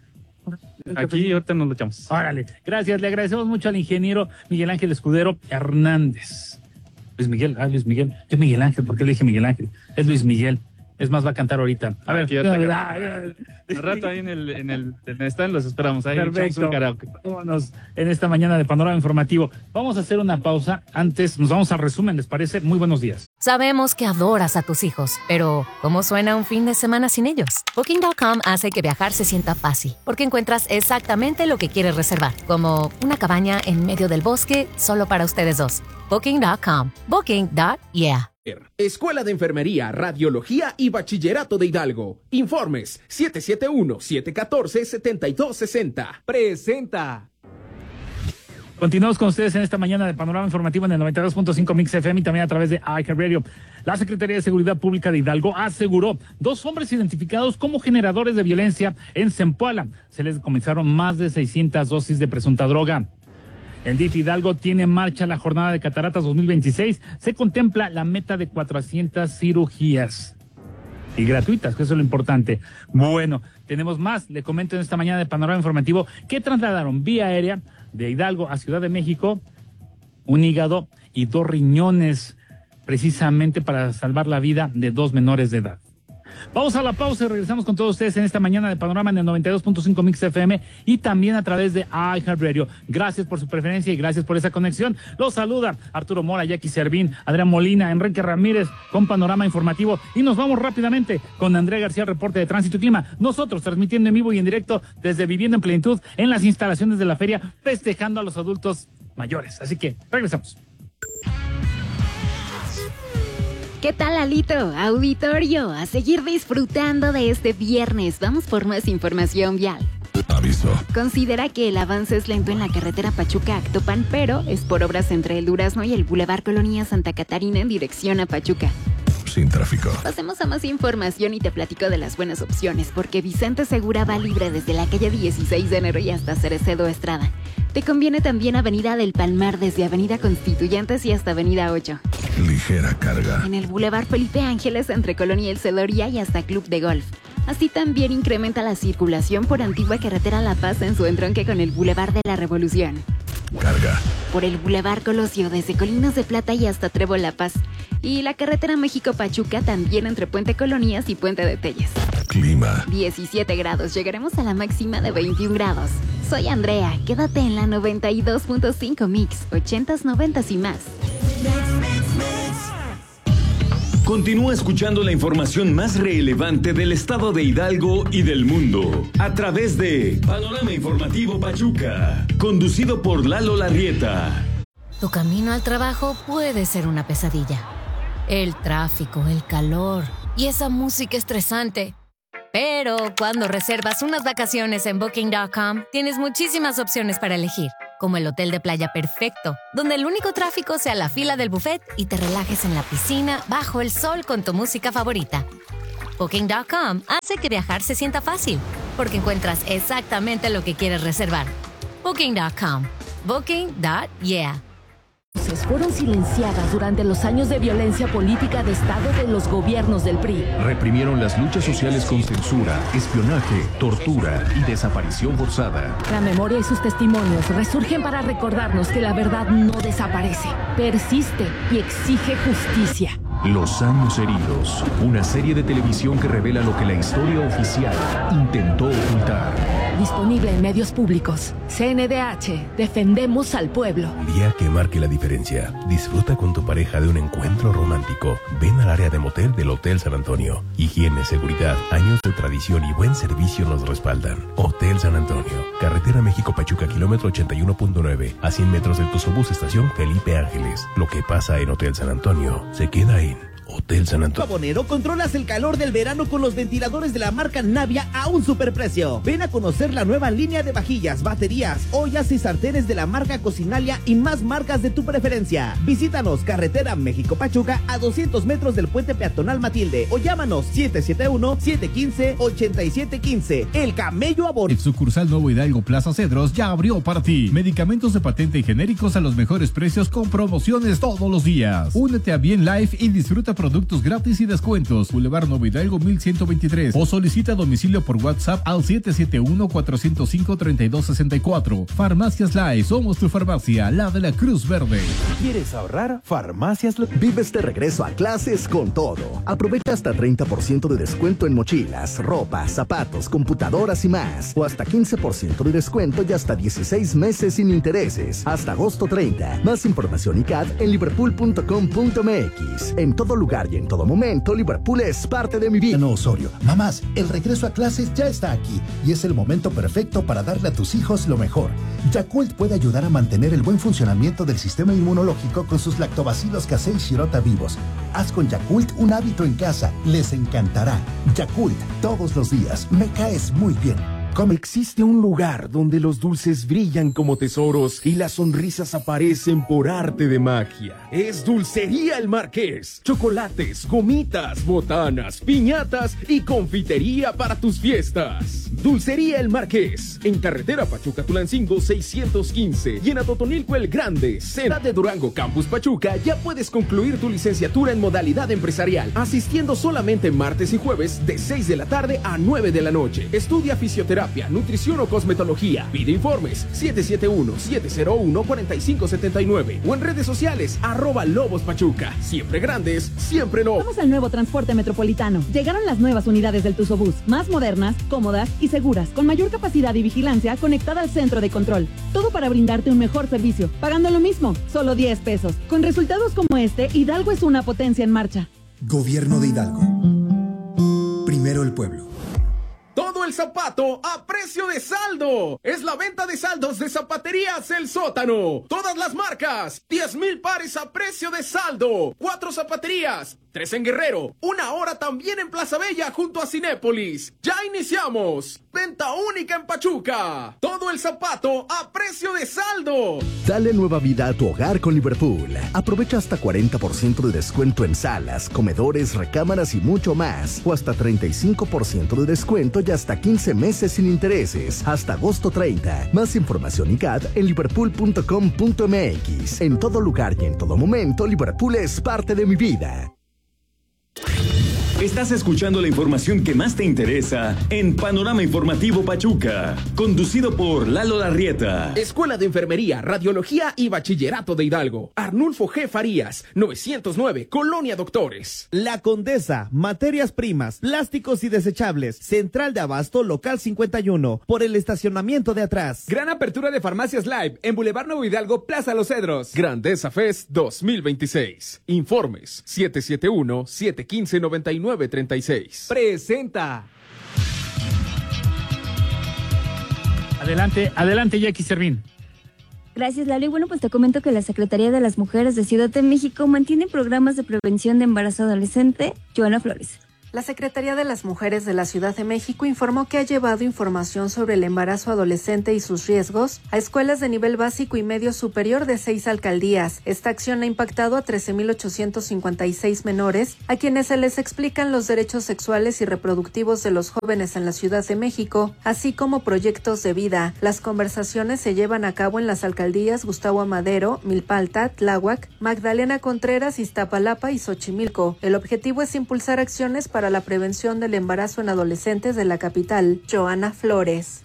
Aquí ahorita nos lo echamos. Órale, gracias, le agradecemos mucho al ingeniero Miguel Ángel Escudero Hernández. Luis Miguel, ah, Luis Miguel. Yo Miguel Ángel, ¿por qué le dije Miguel Ángel? Es Luis Miguel. Es más, va a cantar ahorita. A ver, Aquí ahorita- Al rato ahí en el, en el, en el stand los esperamos. Ahí echamos perfecto. un karaoke. Vámonos en esta mañana de Panorama Informativo. Vamos a hacer una pausa. Antes nos vamos al resumen, ¿les parece? Muy buenos días. Sabemos que adoras a tus hijos, pero ¿cómo suena un fin de semana sin ellos? Booking punto com hace que viajar se sienta fácil, porque encuentras exactamente lo que quieres reservar, como una cabaña en medio del bosque solo para ustedes dos. Booking punto com. Booking punto yeah. Escuela de Enfermería, Radiología y Bachillerato de Hidalgo. Informes siete siete uno, siete uno cuatro, siete dos seis cero. Presenta. Continuamos con ustedes en esta mañana de Panorama Informativo en el noventa y dos punto cinco Mix F M y también a través de iHeartRadio. La Secretaría de Seguridad Pública de Hidalgo aseguró dos hombres identificados como generadores de violencia en Zempoala. Se les decomisaron más de seiscientas dosis de presunta droga. El D I F Hidalgo tiene en marcha la jornada de cataratas dos mil veintiséis. Se contempla la meta de cuatrocientas cirugías. Y gratuitas, que eso es lo importante. Bueno, tenemos más. Le comento en esta mañana de Panorama Informativo que trasladaron vía aérea de Hidalgo a Ciudad de México un hígado y dos riñones, precisamente para salvar la vida de dos menores de edad. Vamos a la pausa y regresamos con todos ustedes en esta mañana de Panorama en el noventa y dos punto cinco Mix F M y también a través de iHeartRadio. Gracias por su preferencia y gracias por esa conexión. Los saluda Arturo Mora, Jackie Servín, Adrián Molina, Enrique Ramírez con Panorama Informativo, y nos vamos rápidamente con Andrea García, reporte de Tránsito y Clima. Nosotros transmitiendo en vivo y en directo desde Vivienda en Plenitud en las instalaciones de la feria, festejando a los adultos mayores. Así que regresamos. ¿Qué tal, Alito? Auditorio, a seguir disfrutando de este viernes. Vamos por más información vial. Aviso. Considera que el avance es lento en la carretera Pachuca-Actopan, pero es por obras entre el Durazno y el Boulevard Colonia Santa Catarina en dirección a Pachuca. Sin tráfico. Pasemos a más información y te platico de las buenas opciones, porque Vicente Segura va libre desde la calle dieciséis de enero y hasta Cerecedo Estrada. Te conviene también Avenida del Palmar desde Avenida Constituyentes y hasta Avenida ocho. Ligera carga. En el Boulevard Felipe Ángeles entre Colonia El Celoria y hasta Club de Golf. Así también incrementa la circulación por Antigua Carretera La Paz en su entronque con el Boulevard de la Revolución. Carga. Por el Boulevard Colosio desde Colinas de Plata y hasta Trébol La Paz. Y la carretera México-Pachuca también entre Puente Colonias y Puente de Telles. Clima. diecisiete grados, llegaremos a la máxima de veintiún grados. Soy Andrea, quédate en la noventa y dos punto cinco Mix, ochentas, noventas y más. Continúa escuchando la información más relevante del estado de Hidalgo y del mundo a través de Panorama Informativo Pachuca, conducido por Lalo Larrieta. Tu camino al trabajo puede ser una pesadilla. El tráfico, el calor y esa música estresante. Pero cuando reservas unas vacaciones en Booking punto com, tienes muchísimas opciones para elegir, como el hotel de playa perfecto, donde el único tráfico sea la fila del buffet y te relajes en la piscina bajo el sol con tu música favorita. Booking punto com hace que viajar se sienta fácil, porque encuentras exactamente lo que quieres reservar. Booking punto com. Booking punto yeah. Fueron silenciadas durante los años de violencia política de Estado de los gobiernos del P R I. Reprimieron las luchas sociales con censura, espionaje, tortura y desaparición forzada. La memoria y sus testimonios resurgen para recordarnos que la verdad no desaparece, persiste y exige justicia. Los años heridos, una serie de televisión que revela lo que la historia oficial intentó ocultar. Disponible en medios públicos. C N D H, defendemos al pueblo. Un día que marque la diferencia. Disfruta con tu pareja de un encuentro romántico. Ven al área de motel del Hotel San Antonio. Higiene, seguridad, años de tradición y buen servicio nos respaldan. Hotel San Antonio, carretera México-Pachuca, kilómetro ochenta y uno punto nueve, a cien metros del Tuzobús, estación Felipe Ángeles. Lo que pasa en Hotel San Antonio se queda ahí. Hotel San Antonio. Pavonero, controlas el calor del verano con los ventiladores de la marca Navia a un superprecio. Ven a conocer la nueva línea de vajillas, baterías, ollas y sartenes de la marca Cocinalia y más marcas de tu preferencia. Visítanos, carretera México-Pachuca, a doscientos metros del puente peatonal Matilde, o llámanos siete siete uno, siete uno cinco, ocho siete uno cinco. El Camello Abor. El sucursal Nuevo Hidalgo Plaza Cedros ya abrió para ti. Medicamentos de patente y genéricos a los mejores precios con promociones todos los días. Únete a Bien Life y disfruta productos gratis y descuentos. Boulevard Nuevo Hidalgo mil ciento veintitrés o solicita domicilio por WhatsApp al siete siete uno, cuatro cero cinco, tres dos seis cuatro. Farmacias Life, somos tu farmacia, la de la Cruz Verde. ¿Quieres ahorrar? Farmacias Life. Vives de regreso a clases con todo. Aprovecha hasta treinta por ciento de descuento en mochilas, ropa, zapatos, computadoras y más. O hasta quince por ciento de descuento y hasta dieciséis meses sin intereses. Hasta agosto treinta. Más información y C A D en liverpool punto com punto m x. En todo lugar y en todo momento, Liverpool es parte de mi vida. No, Osorio. Mamás, el regreso a clases ya está aquí y es el momento perfecto para darle a tus hijos lo mejor. Yakult puede ayudar a mantener el buen funcionamiento del sistema inmunológico con sus lactobacilos casei shirota vivos. Haz con Yakult un hábito en casa. Les encantará. Yakult, todos los días. Me caes muy bien. Como existe un lugar donde los dulces brillan como tesoros y las sonrisas aparecen por arte de magia. Es Dulcería El Marqués. Chocolates, gomitas, botanas, piñatas y confitería para tus fiestas. Dulcería El Marqués. En carretera Pachuca Tulancingo seiscientos quince y en Atotonilco El Grande, Ciudad de Durango Campus Pachuca, ya puedes concluir tu licenciatura en modalidad empresarial, asistiendo solamente martes y jueves de seis de la tarde a nueve de la noche. Estudia fisioterapia, nutrición o cosmetología. Pide informes siete siete uno, siete cero uno, cuatro cinco siete nueve o en redes sociales arroba Lobos Pachuca. Siempre grandes, siempre no. Vamos al nuevo transporte metropolitano. Llegaron las nuevas unidades del Tuzobús, más modernas, cómodas y seguras, con mayor capacidad y vigilancia conectada al centro de control. Todo para brindarte un mejor servicio, pagando lo mismo, solo diez pesos. Con resultados como este, Hidalgo es una potencia en marcha. Gobierno de Hidalgo. Primero el pueblo. Todo el zapato a precio de saldo. Es la venta de saldos de Zapaterías El Sótano. Todas las marcas. diez mil pares a precio de saldo. Cuatro zapaterías. Tres en Guerrero. Una hora también en Plaza Bella junto a Cinépolis. Ya iniciamos. Venta única en Pachuca. Todo el zapato a precio de saldo. Dale nueva vida a tu hogar con Liverpool. Aprovecha hasta cuarenta por ciento de descuento en salas, comedores, recámaras y mucho más. O hasta treinta y cinco por ciento de descuento y hasta quince meses sin intereses. Hasta agosto treinta. Más información y C A D en liverpool punto com punto m x. En todo lugar y en todo momento, Liverpool es parte de mi vida. Estás escuchando la información que más te interesa en Panorama Informativo Pachuca, conducido por Lalo Larrieta. Escuela de Enfermería, Radiología y Bachillerato de Hidalgo. Arnulfo G. Farías, novecientos nueve, Colonia Doctores. La Condesa, materias primas, plásticos y desechables. Central de Abasto, local cincuenta y uno, por el estacionamiento de atrás. Gran apertura de Farmacias Live en Boulevard Nuevo Hidalgo, Plaza Los Cedros. Grandeza Fest dos mil veintiséis. Informes siete siete uno, siete uno cinco, nueve nueve tres seis. Presenta. Adelante, adelante, Jackie Servín. Gracias, Lalo. Y bueno, pues te comento que la Secretaría de las Mujeres de Ciudad de México mantiene programas de prevención de embarazo adolescente. Joana Flores. La Secretaría de las Mujeres de la Ciudad de México informó que ha llevado información sobre el embarazo adolescente y sus riesgos a escuelas de nivel básico y medio superior de seis alcaldías. Esta acción ha impactado a trece mil ochocientos cincuenta y seis menores, a quienes se les explican los derechos sexuales y reproductivos de los jóvenes en la Ciudad de México, así como proyectos de vida. Las conversaciones se llevan a cabo en las alcaldías Gustavo Amadero, Milpalta, Tláhuac, Magdalena Contreras, Iztapalapa y Xochimilco. El objetivo es impulsar acciones para para la prevención del embarazo en adolescentes de la capital. Joana Flores.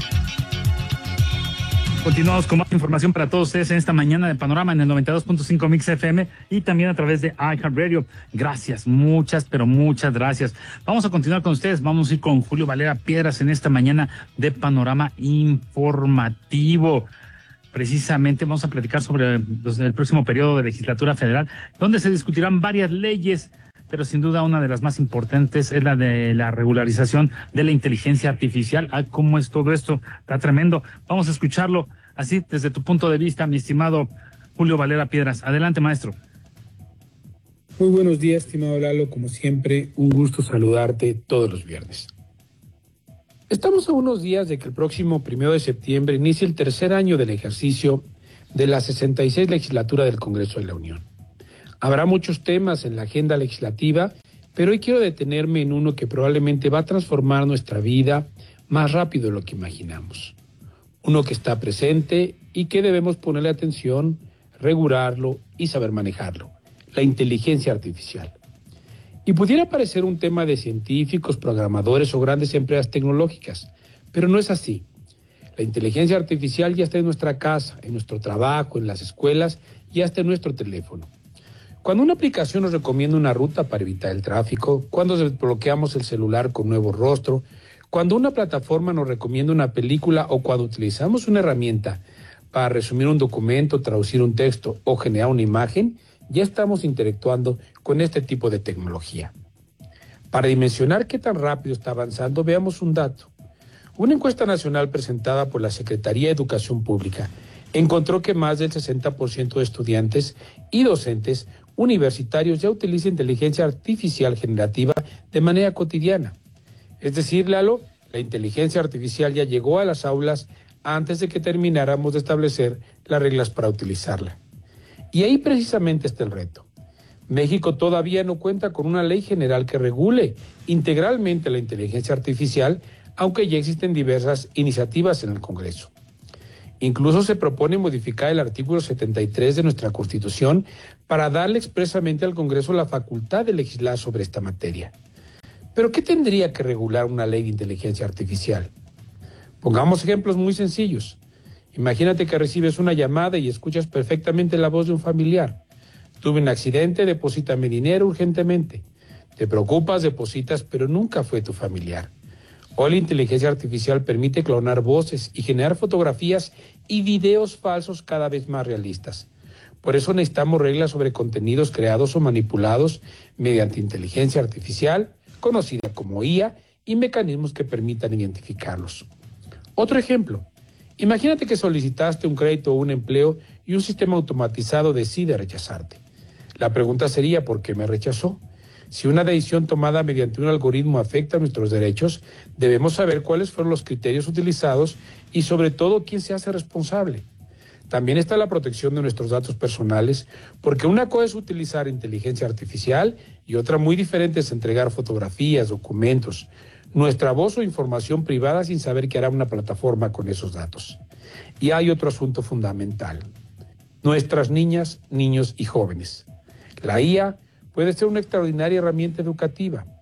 Continuamos con más información para todos ustedes en esta mañana de Panorama en el noventa y dos punto cinco Mix F M y también a través de iHeartRadio. Gracias, muchas, pero muchas gracias. Vamos a continuar con ustedes. Vamos a ir con Julio Valera Piedras en esta mañana de Panorama Informativo. Precisamente vamos a platicar sobre los, el próximo periodo de legislatura federal, donde se discutirán varias leyes, pero sin duda una de las más importantes es la de la regularización de la inteligencia artificial. Ah, ¿cómo es todo esto? Está tremendo. Vamos a escucharlo así desde tu punto de vista, mi estimado Julio Valera Piedras. Adelante, maestro. Muy buenos días, estimado Lalo. Como siempre, un gusto saludarte todos los viernes. Estamos a unos días de que el próximo primero de septiembre inicie el tercer año del ejercicio de la sesenta y seis legislatura del Congreso de la Unión. Habrá muchos temas en la agenda legislativa, pero hoy quiero detenerme en uno que probablemente va a transformar nuestra vida más rápido de lo que imaginamos. Uno que está presente y que debemos ponerle atención, regularlo y saber manejarlo: la inteligencia artificial. Y pudiera parecer un tema de científicos, programadores o grandes empresas tecnológicas, pero no es así. La inteligencia artificial ya está en nuestra casa, en nuestro trabajo, en las escuelas y hasta en nuestro teléfono. Cuando una aplicación nos recomienda una ruta para evitar el tráfico, cuando desbloqueamos el celular con nuevo rostro, cuando una plataforma nos recomienda una película o cuando utilizamos una herramienta para resumir un documento, traducir un texto o generar una imagen, ya estamos interactuando con este tipo de tecnología. Para dimensionar qué tan rápido está avanzando, veamos un dato. Una encuesta nacional presentada por la Secretaría de Educación Pública encontró que más del sesenta por ciento de estudiantes y docentes universitarios ya utilizan inteligencia artificial generativa de manera cotidiana. Es decir, Lalo, la inteligencia artificial ya llegó a las aulas antes de que termináramos de establecer las reglas para utilizarla. Y ahí precisamente está el reto. México todavía no cuenta con una ley general que regule integralmente la inteligencia artificial, aunque ya existen diversas iniciativas en el Congreso. Incluso se propone modificar el artículo setenta y tres de nuestra Constitución para darle expresamente al Congreso la facultad de legislar sobre esta materia. ¿Pero qué tendría que regular una ley de inteligencia artificial? Pongamos ejemplos muy sencillos. Imagínate que recibes una llamada y escuchas perfectamente la voz de un familiar. Tuve un accidente, deposítame dinero urgentemente. Te preocupas, depositas, pero nunca fue tu familiar. Hoy la inteligencia artificial permite clonar voces y generar fotografías y videos falsos cada vez más realistas. Por eso necesitamos reglas sobre contenidos creados o manipulados mediante inteligencia artificial, conocida como I A, y mecanismos que permitan identificarlos. Otro ejemplo. Imagínate que solicitaste un crédito o un empleo y un sistema automatizado decide rechazarte. La pregunta sería, ¿por qué me rechazó? Si una decisión tomada mediante un algoritmo afecta nuestros derechos, debemos saber cuáles fueron los criterios utilizados y sobre todo quién se hace responsable. También está la protección de nuestros datos personales, porque una cosa es utilizar inteligencia artificial y otra muy diferente es entregar fotografías, documentos, nuestra voz o información privada sin saber qué hará una plataforma con esos datos. Y hay otro asunto fundamental: nuestras niñas, niños y jóvenes. La I A puede ser una extraordinaria herramienta educativa,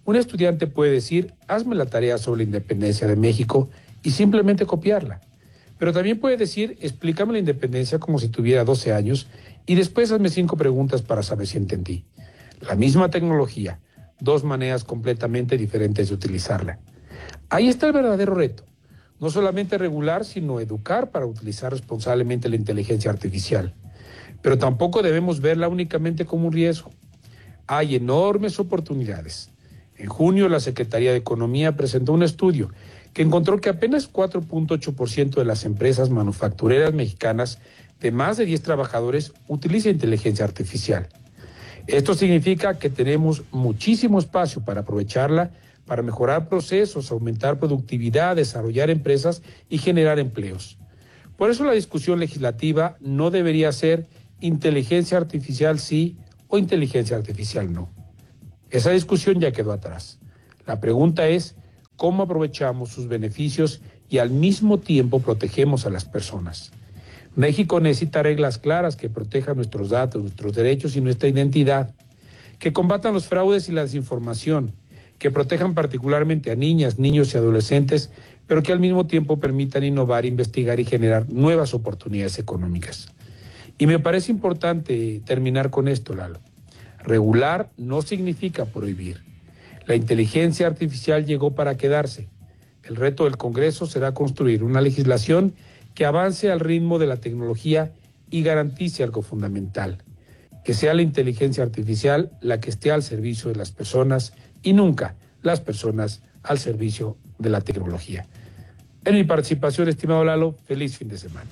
Un estudiante puede decir, hazme la tarea sobre la independencia de México y simplemente copiarla. Pero también puede decir, explícame la independencia como si tuviera doce años y después hazme cinco preguntas para saber si entendí. La misma tecnología, dos maneras completamente diferentes de utilizarla. Ahí está el verdadero reto. No solamente regular, sino educar para utilizar responsablemente la inteligencia artificial. Pero tampoco debemos verla únicamente como un riesgo. Hay enormes oportunidades. En junio, la Secretaría de Economía presentó un estudio que encontró que apenas cuatro punto ocho por ciento de las empresas manufactureras mexicanas de más de diez trabajadores utiliza inteligencia artificial. Esto significa que tenemos muchísimo espacio para aprovecharla, para mejorar procesos, aumentar productividad, desarrollar empresas y generar empleos. Por eso la discusión legislativa no debería ser inteligencia artificial sí o inteligencia artificial no. Esa discusión ya quedó atrás. La pregunta es cómo aprovechamos sus beneficios y al mismo tiempo protegemos a las personas. México necesita reglas claras que protejan nuestros datos, nuestros derechos y nuestra identidad, que combatan los fraudes y la desinformación, que protejan particularmente a niñas, niños y adolescentes, pero que al mismo tiempo permitan innovar, investigar y generar nuevas oportunidades económicas. Y me parece importante terminar con esto, Lalo. Regular no significa prohibir. La inteligencia artificial llegó para quedarse. El reto del Congreso será construir una legislación que avance al ritmo de la tecnología y garantice algo fundamental, que sea la inteligencia artificial la que esté al servicio de las personas y nunca las personas al servicio de la tecnología. En mi participación, estimado Lalo, feliz fin de semana.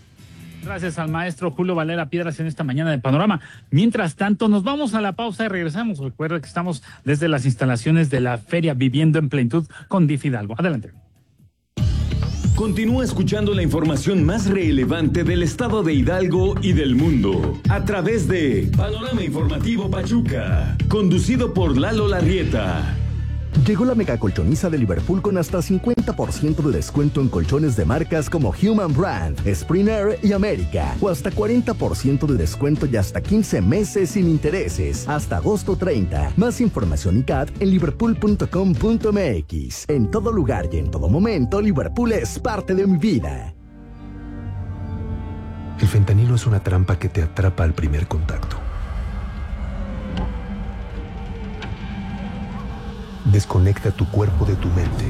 Gracias al maestro Julio Valera Piedras en esta mañana de Panorama. Mientras tanto, nos vamos a la pausa y regresamos. Recuerda que estamos desde las instalaciones de la Feria Viviendo en Plenitud con D I F Hidalgo. Adelante. Continúa escuchando la información más relevante del estado de Hidalgo y del mundo a través de Panorama Informativo Pachuca, conducido por Lalo Larrieta. Llegó la mega colchoniza de Liverpool con hasta cincuenta por ciento de descuento en colchones de marcas como Human Brand, Springer y América, o hasta cuarenta por ciento de descuento y hasta quince meses sin intereses, hasta agosto treinta. Más información y C A D en liverpool punto com punto m x. En todo lugar y en todo momento, Liverpool es parte de mi vida. El fentanilo es una trampa que te atrapa al primer contacto. Desconecta tu cuerpo de tu mente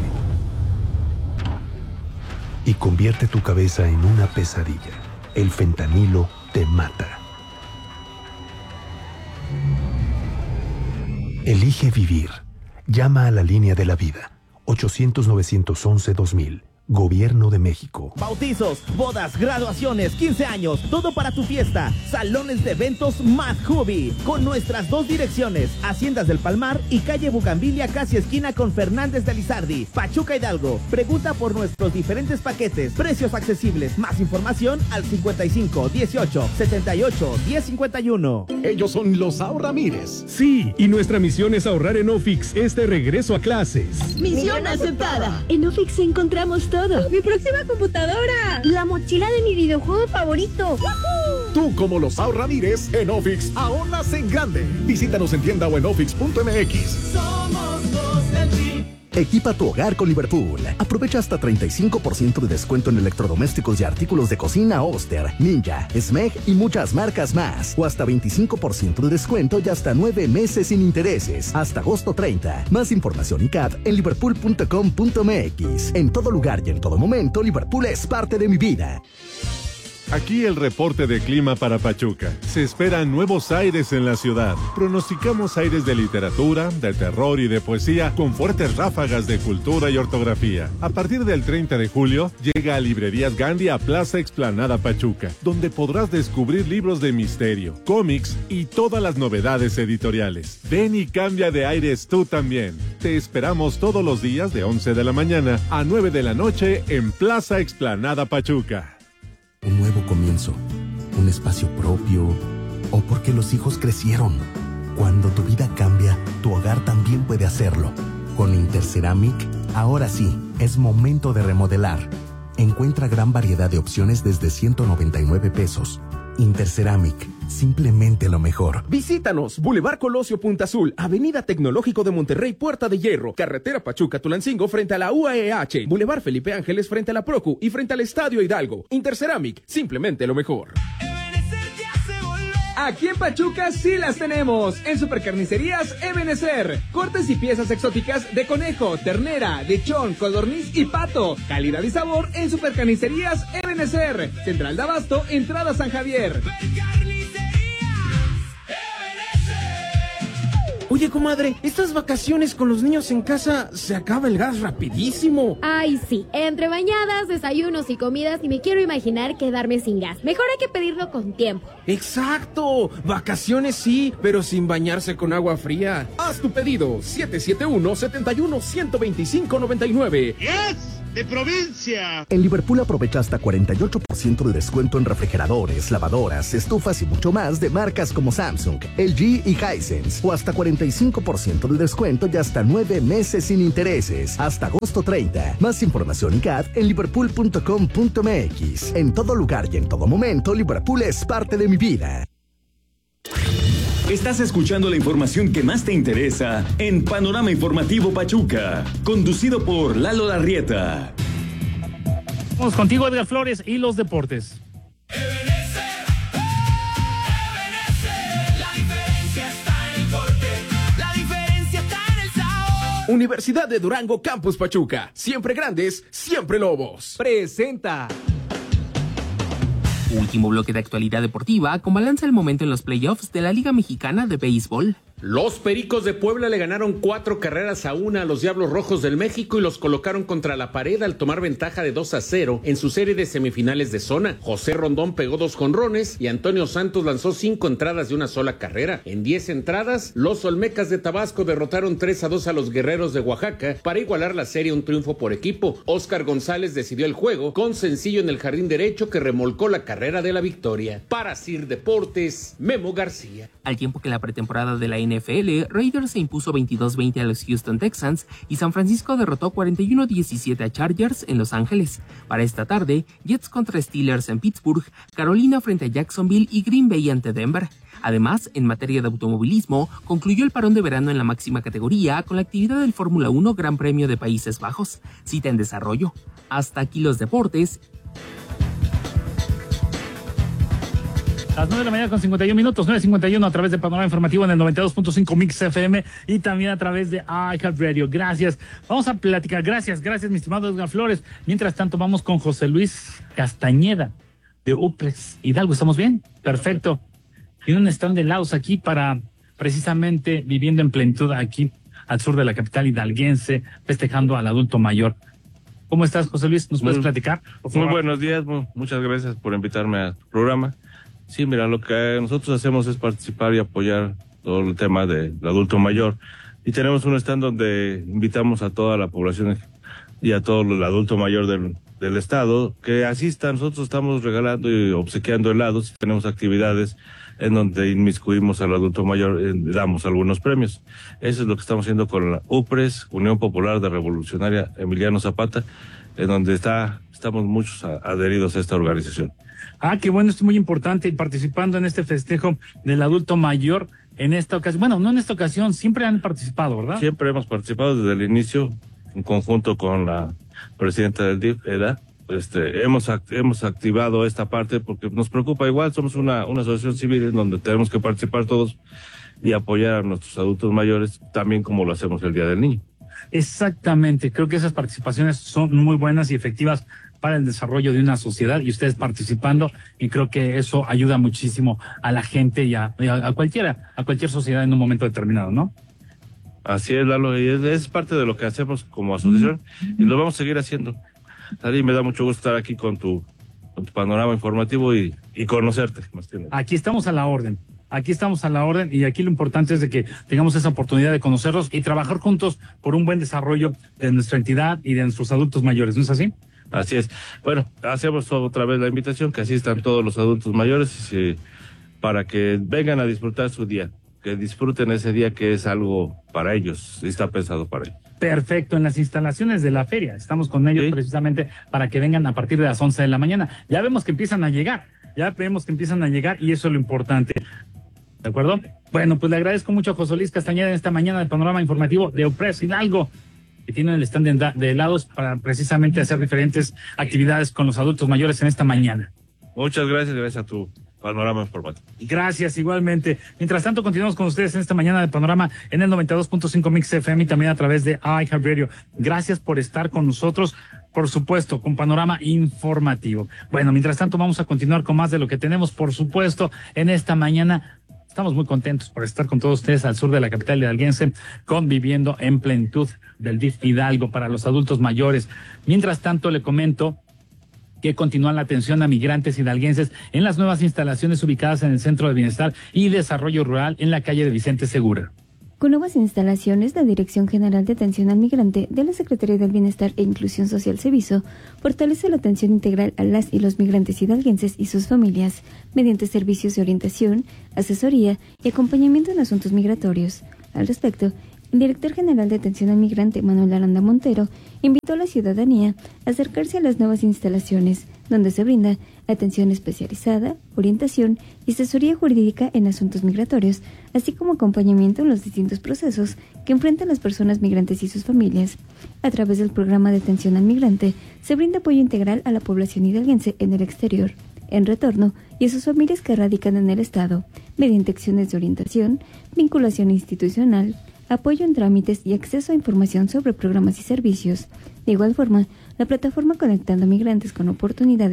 y convierte tu cabeza en una pesadilla. El fentanilo te mata. Elige vivir. Llama a la línea de la vida. ochocientos, novecientos once, dos mil. Gobierno de México. Bautizos, bodas, graduaciones, quince años, todo para tu fiesta. Salones de eventos Mad Hobby, con nuestras dos direcciones, Haciendas del Palmar y calle Bugambilia, casi esquina con Fernández de Lizardi, Pachuca, Hidalgo. Pregunta por nuestros diferentes paquetes, precios accesibles. Más información al cincuenta y cinco, dieciocho, setenta y ocho, diez cincuenta y uno. Ellos son los Ahorramires. Sí, y nuestra misión es ahorrar en Ofix este regreso a clases. Misión aceptada. En Ofix encontramos todo. Mi próxima computadora. La mochila de mi videojuego favorito. ¡Woohoo! Tú, como los Ahorramires, en Ofix ahorras en grande. Visítanos en tienda o en ofix punto m x. Somos los del G. Equipa tu hogar con Liverpool. Aprovecha hasta treinta y cinco por ciento de descuento en electrodomésticos y artículos de cocina Oster, Ninja, Smeg y muchas marcas más. O hasta veinticinco por ciento de descuento y hasta nueve meses sin intereses. Hasta agosto treinta. Más información y C A D en liverpool punto com punto m x. En todo lugar y en todo momento, Liverpool es parte de mi vida. Aquí el reporte de clima para Pachuca. Se esperan nuevos aires en la ciudad. Pronosticamos aires de literatura, de terror y de poesía con fuertes ráfagas de cultura y ortografía. A partir del treinta de julio, llega a Librerías Gandhi a Plaza Explanada Pachuca, donde podrás descubrir libros de misterio, cómics y todas las novedades editoriales. Ven y cambia de aires tú también. Te esperamos todos los días de once de la mañana a nueve de la noche en Plaza Explanada Pachuca. Un nuevo comienzo, un espacio propio, o porque los hijos crecieron. Cuando tu vida cambia, tu hogar también puede hacerlo. Con Interceramic, ahora sí, es momento de remodelar. Encuentra gran variedad de opciones desde ciento noventa y nueve pesos. Interceramic, simplemente lo mejor. Visítanos, Boulevard Colosio Punta Azul, Avenida Tecnológico de Monterrey, Puerta de Hierro, Carretera Pachuca-Tulancingo frente a la U A E H, Boulevard Felipe Ángeles frente a la Procu y frente al Estadio Hidalgo. Interceramic, simplemente lo mejor. Aquí en Pachuca sí las tenemos. En Supercarnicerías Ebenezer. Cortes y piezas exóticas de conejo, ternera, lechón, codorniz y pato. Calidad y sabor en Supercarnicerías Ebenezer. Central de Abasto, entrada San Javier. Oye, comadre, estas vacaciones con los niños en casa se acaba el gas rapidísimo. Ay, sí. Entre bañadas, desayunos y comidas, y me quiero imaginar quedarme sin gas. Mejor hay que pedirlo con tiempo. ¡Exacto! Vacaciones sí, pero sin bañarse con agua fría. Haz tu pedido, siete siete uno, siete uno, uno dos cinco, nueve nueve. ¡Yes! ¡De provincia! En Liverpool aprovecha hasta cuarenta y ocho por ciento de descuento en refrigeradores, lavadoras, estufas y mucho más de marcas como Samsung, L G y Hisense. O hasta cuarenta y cinco por ciento de descuento y hasta nueve meses sin intereses. Hasta agosto treinta. Más información y C A D en liverpool punto com punto m x. En todo lugar y en todo momento, Liverpool es parte de mi vida. Estás escuchando la información que más te interesa en Panorama Informativo Pachuca, conducido por Lalo Larrieta. Vamos contigo, Edgar Flores, y los deportes. Universidad de Durango Campus Pachuca. Siempre grandes, siempre lobos. Presenta. Último bloque de actualidad deportiva, con balance el momento en los playoffs de la Liga Mexicana de Béisbol. Los Pericos de Puebla le ganaron cuatro carreras a una a los Diablos Rojos del México y los colocaron contra la pared al tomar ventaja de dos a cero en su serie de semifinales de zona. José Rondón pegó dos jonrones y Antonio Santos lanzó cinco entradas de una sola carrera. En diez entradas, los Olmecas de Tabasco derrotaron tres a dos a los Guerreros de Oaxaca para igualar la serie, un triunfo por equipo. Óscar González decidió el juego con sencillo en el jardín derecho que remolcó la carrera de la victoria. Para Sir Deportes, Memo García. Al tiempo que la pretemporada de la N F L, Raiders se impuso veintidós veinte a los Houston Texans y San Francisco derrotó cuarenta y uno diecisiete a Chargers en Los Ángeles. Para esta tarde, Jets contra Steelers en Pittsburgh, Carolina frente a Jacksonville y Green Bay ante Denver. Además, en materia de automovilismo, concluyó el parón de verano en la máxima categoría con la actividad del Fórmula uno Gran Premio de Países Bajos, cita en desarrollo. Hasta aquí los deportes. Las nueve de la mañana con cincuenta y uno minutos, nueve cincuenta y uno a través de Panorama Informativo en el noventa y dos punto cinco Mix F M y también a través de iHeartRadio. Gracias. Vamos a platicar. Gracias, gracias, mi estimado Edgar Flores. Mientras tanto, vamos con José Luis Castañeda de UPRES Hidalgo. ¿Estamos bien? Perfecto. Tiene un stand de helados aquí para precisamente viviendo en plenitud aquí al sur de la capital hidalguense, festejando al adulto mayor. ¿Cómo estás, José Luis? ¿Nos puedes muy, platicar? Por muy favor. buenos días. Muy, muchas gracias por invitarme al programa. Sí, mira, lo que nosotros hacemos es participar y apoyar todo el tema del adulto mayor. Y tenemos un stand donde invitamos a toda la población y a todo el adulto mayor del, del estado que asistan. Nosotros estamos regalando y obsequiando helados. Tenemos actividades en donde inmiscuimos al adulto mayor, eh, damos algunos premios. Eso es lo que estamos haciendo con la UPRES, Unión Popular de Revolucionaria Emiliano Zapata, en donde está, estamos muchos a, adheridos a esta organización. Ah, qué bueno, esto es muy importante, participando en este festejo del adulto mayor en esta ocasión. Bueno, no en esta ocasión, siempre han participado, ¿verdad? Siempre hemos participado desde el inicio, en conjunto con la presidenta del D I F, Eda. Este, hemos, act hemos activado esta parte porque nos preocupa igual, somos una, una asociación civil en donde tenemos que participar todos y apoyar a nuestros adultos mayores, también como lo hacemos el Día del Niño. Exactamente, creo que esas participaciones son muy buenas y efectivas para el desarrollo de una sociedad y ustedes participando, y creo que eso ayuda muchísimo a la gente y a, a cualquiera, a cualquier sociedad en un momento determinado, ¿no? Así es, Lalo, y es, es parte de lo que hacemos como asociación y lo vamos a seguir haciendo. Tari, me da mucho gusto estar aquí con tu, con tu panorama informativo y, y conocerte. Más que nada. Aquí estamos a la orden. Aquí estamos a la orden y aquí lo importante es de que tengamos esa oportunidad de conocerlos y trabajar juntos por un buen desarrollo de nuestra entidad y de nuestros adultos mayores, ¿no es así? Así es. Bueno, hacemos otra vez la invitación, que asistan todos los adultos mayores y, para que vengan a disfrutar su día, que disfruten ese día que es algo para ellos, está pensado para ellos. Perfecto, en las instalaciones de la feria, estamos con ellos sí. precisamente para que vengan a partir de las once de la mañana. Ya vemos que empiezan a llegar, ya vemos que empiezan a llegar y eso es lo importante. ¿De acuerdo? Bueno, pues le agradezco mucho a José Luis Castañeda en esta mañana del panorama informativo de Opress Hidalgo, que tienen el stand de, de helados para precisamente hacer diferentes actividades con los adultos mayores en esta mañana. Muchas gracias, gracias a tu panorama informativo. Gracias, igualmente. Mientras tanto, continuamos con ustedes en esta mañana de Panorama en el noventa y dos punto cinco Mix F M y también a través de iHeartRadio. Gracias por estar con nosotros, por supuesto, con Panorama Informativo. Bueno, mientras tanto, vamos a continuar con más de lo que tenemos, por supuesto, en esta mañana. Estamos muy contentos por estar con todos ustedes al sur de la capital hidalguense, conviviendo en plenitud del D I F Hidalgo para los adultos mayores. Mientras tanto, le comento que continúa la atención a migrantes hidalguenses en las nuevas instalaciones ubicadas en el Centro de Bienestar y Desarrollo Rural en la calle de Vicente Segura. Con nuevas instalaciones, la Dirección General de Atención al Migrante de la Secretaría del Bienestar e Inclusión Social Ceviso fortalece la atención integral a las y los migrantes hidalguenses y sus familias mediante servicios de orientación, asesoría y acompañamiento en asuntos migratorios. Al respecto, el director general de Atención al Migrante, Manuel Aranda Montero, invitó a la ciudadanía a acercarse a las nuevas instalaciones, donde se brinda atención especializada, orientación y asesoría jurídica en asuntos migratorios, así como acompañamiento en los distintos procesos que enfrentan las personas migrantes y sus familias. A través del programa de atención al migrante, se brinda apoyo integral a la población hidalguense en el exterior, en retorno y a sus familias que radican en el Estado, mediante acciones de orientación, vinculación institucional, apoyo en trámites y acceso a información sobre programas y servicios. De igual forma, la plataforma Conectando Migrantes con Oportunidades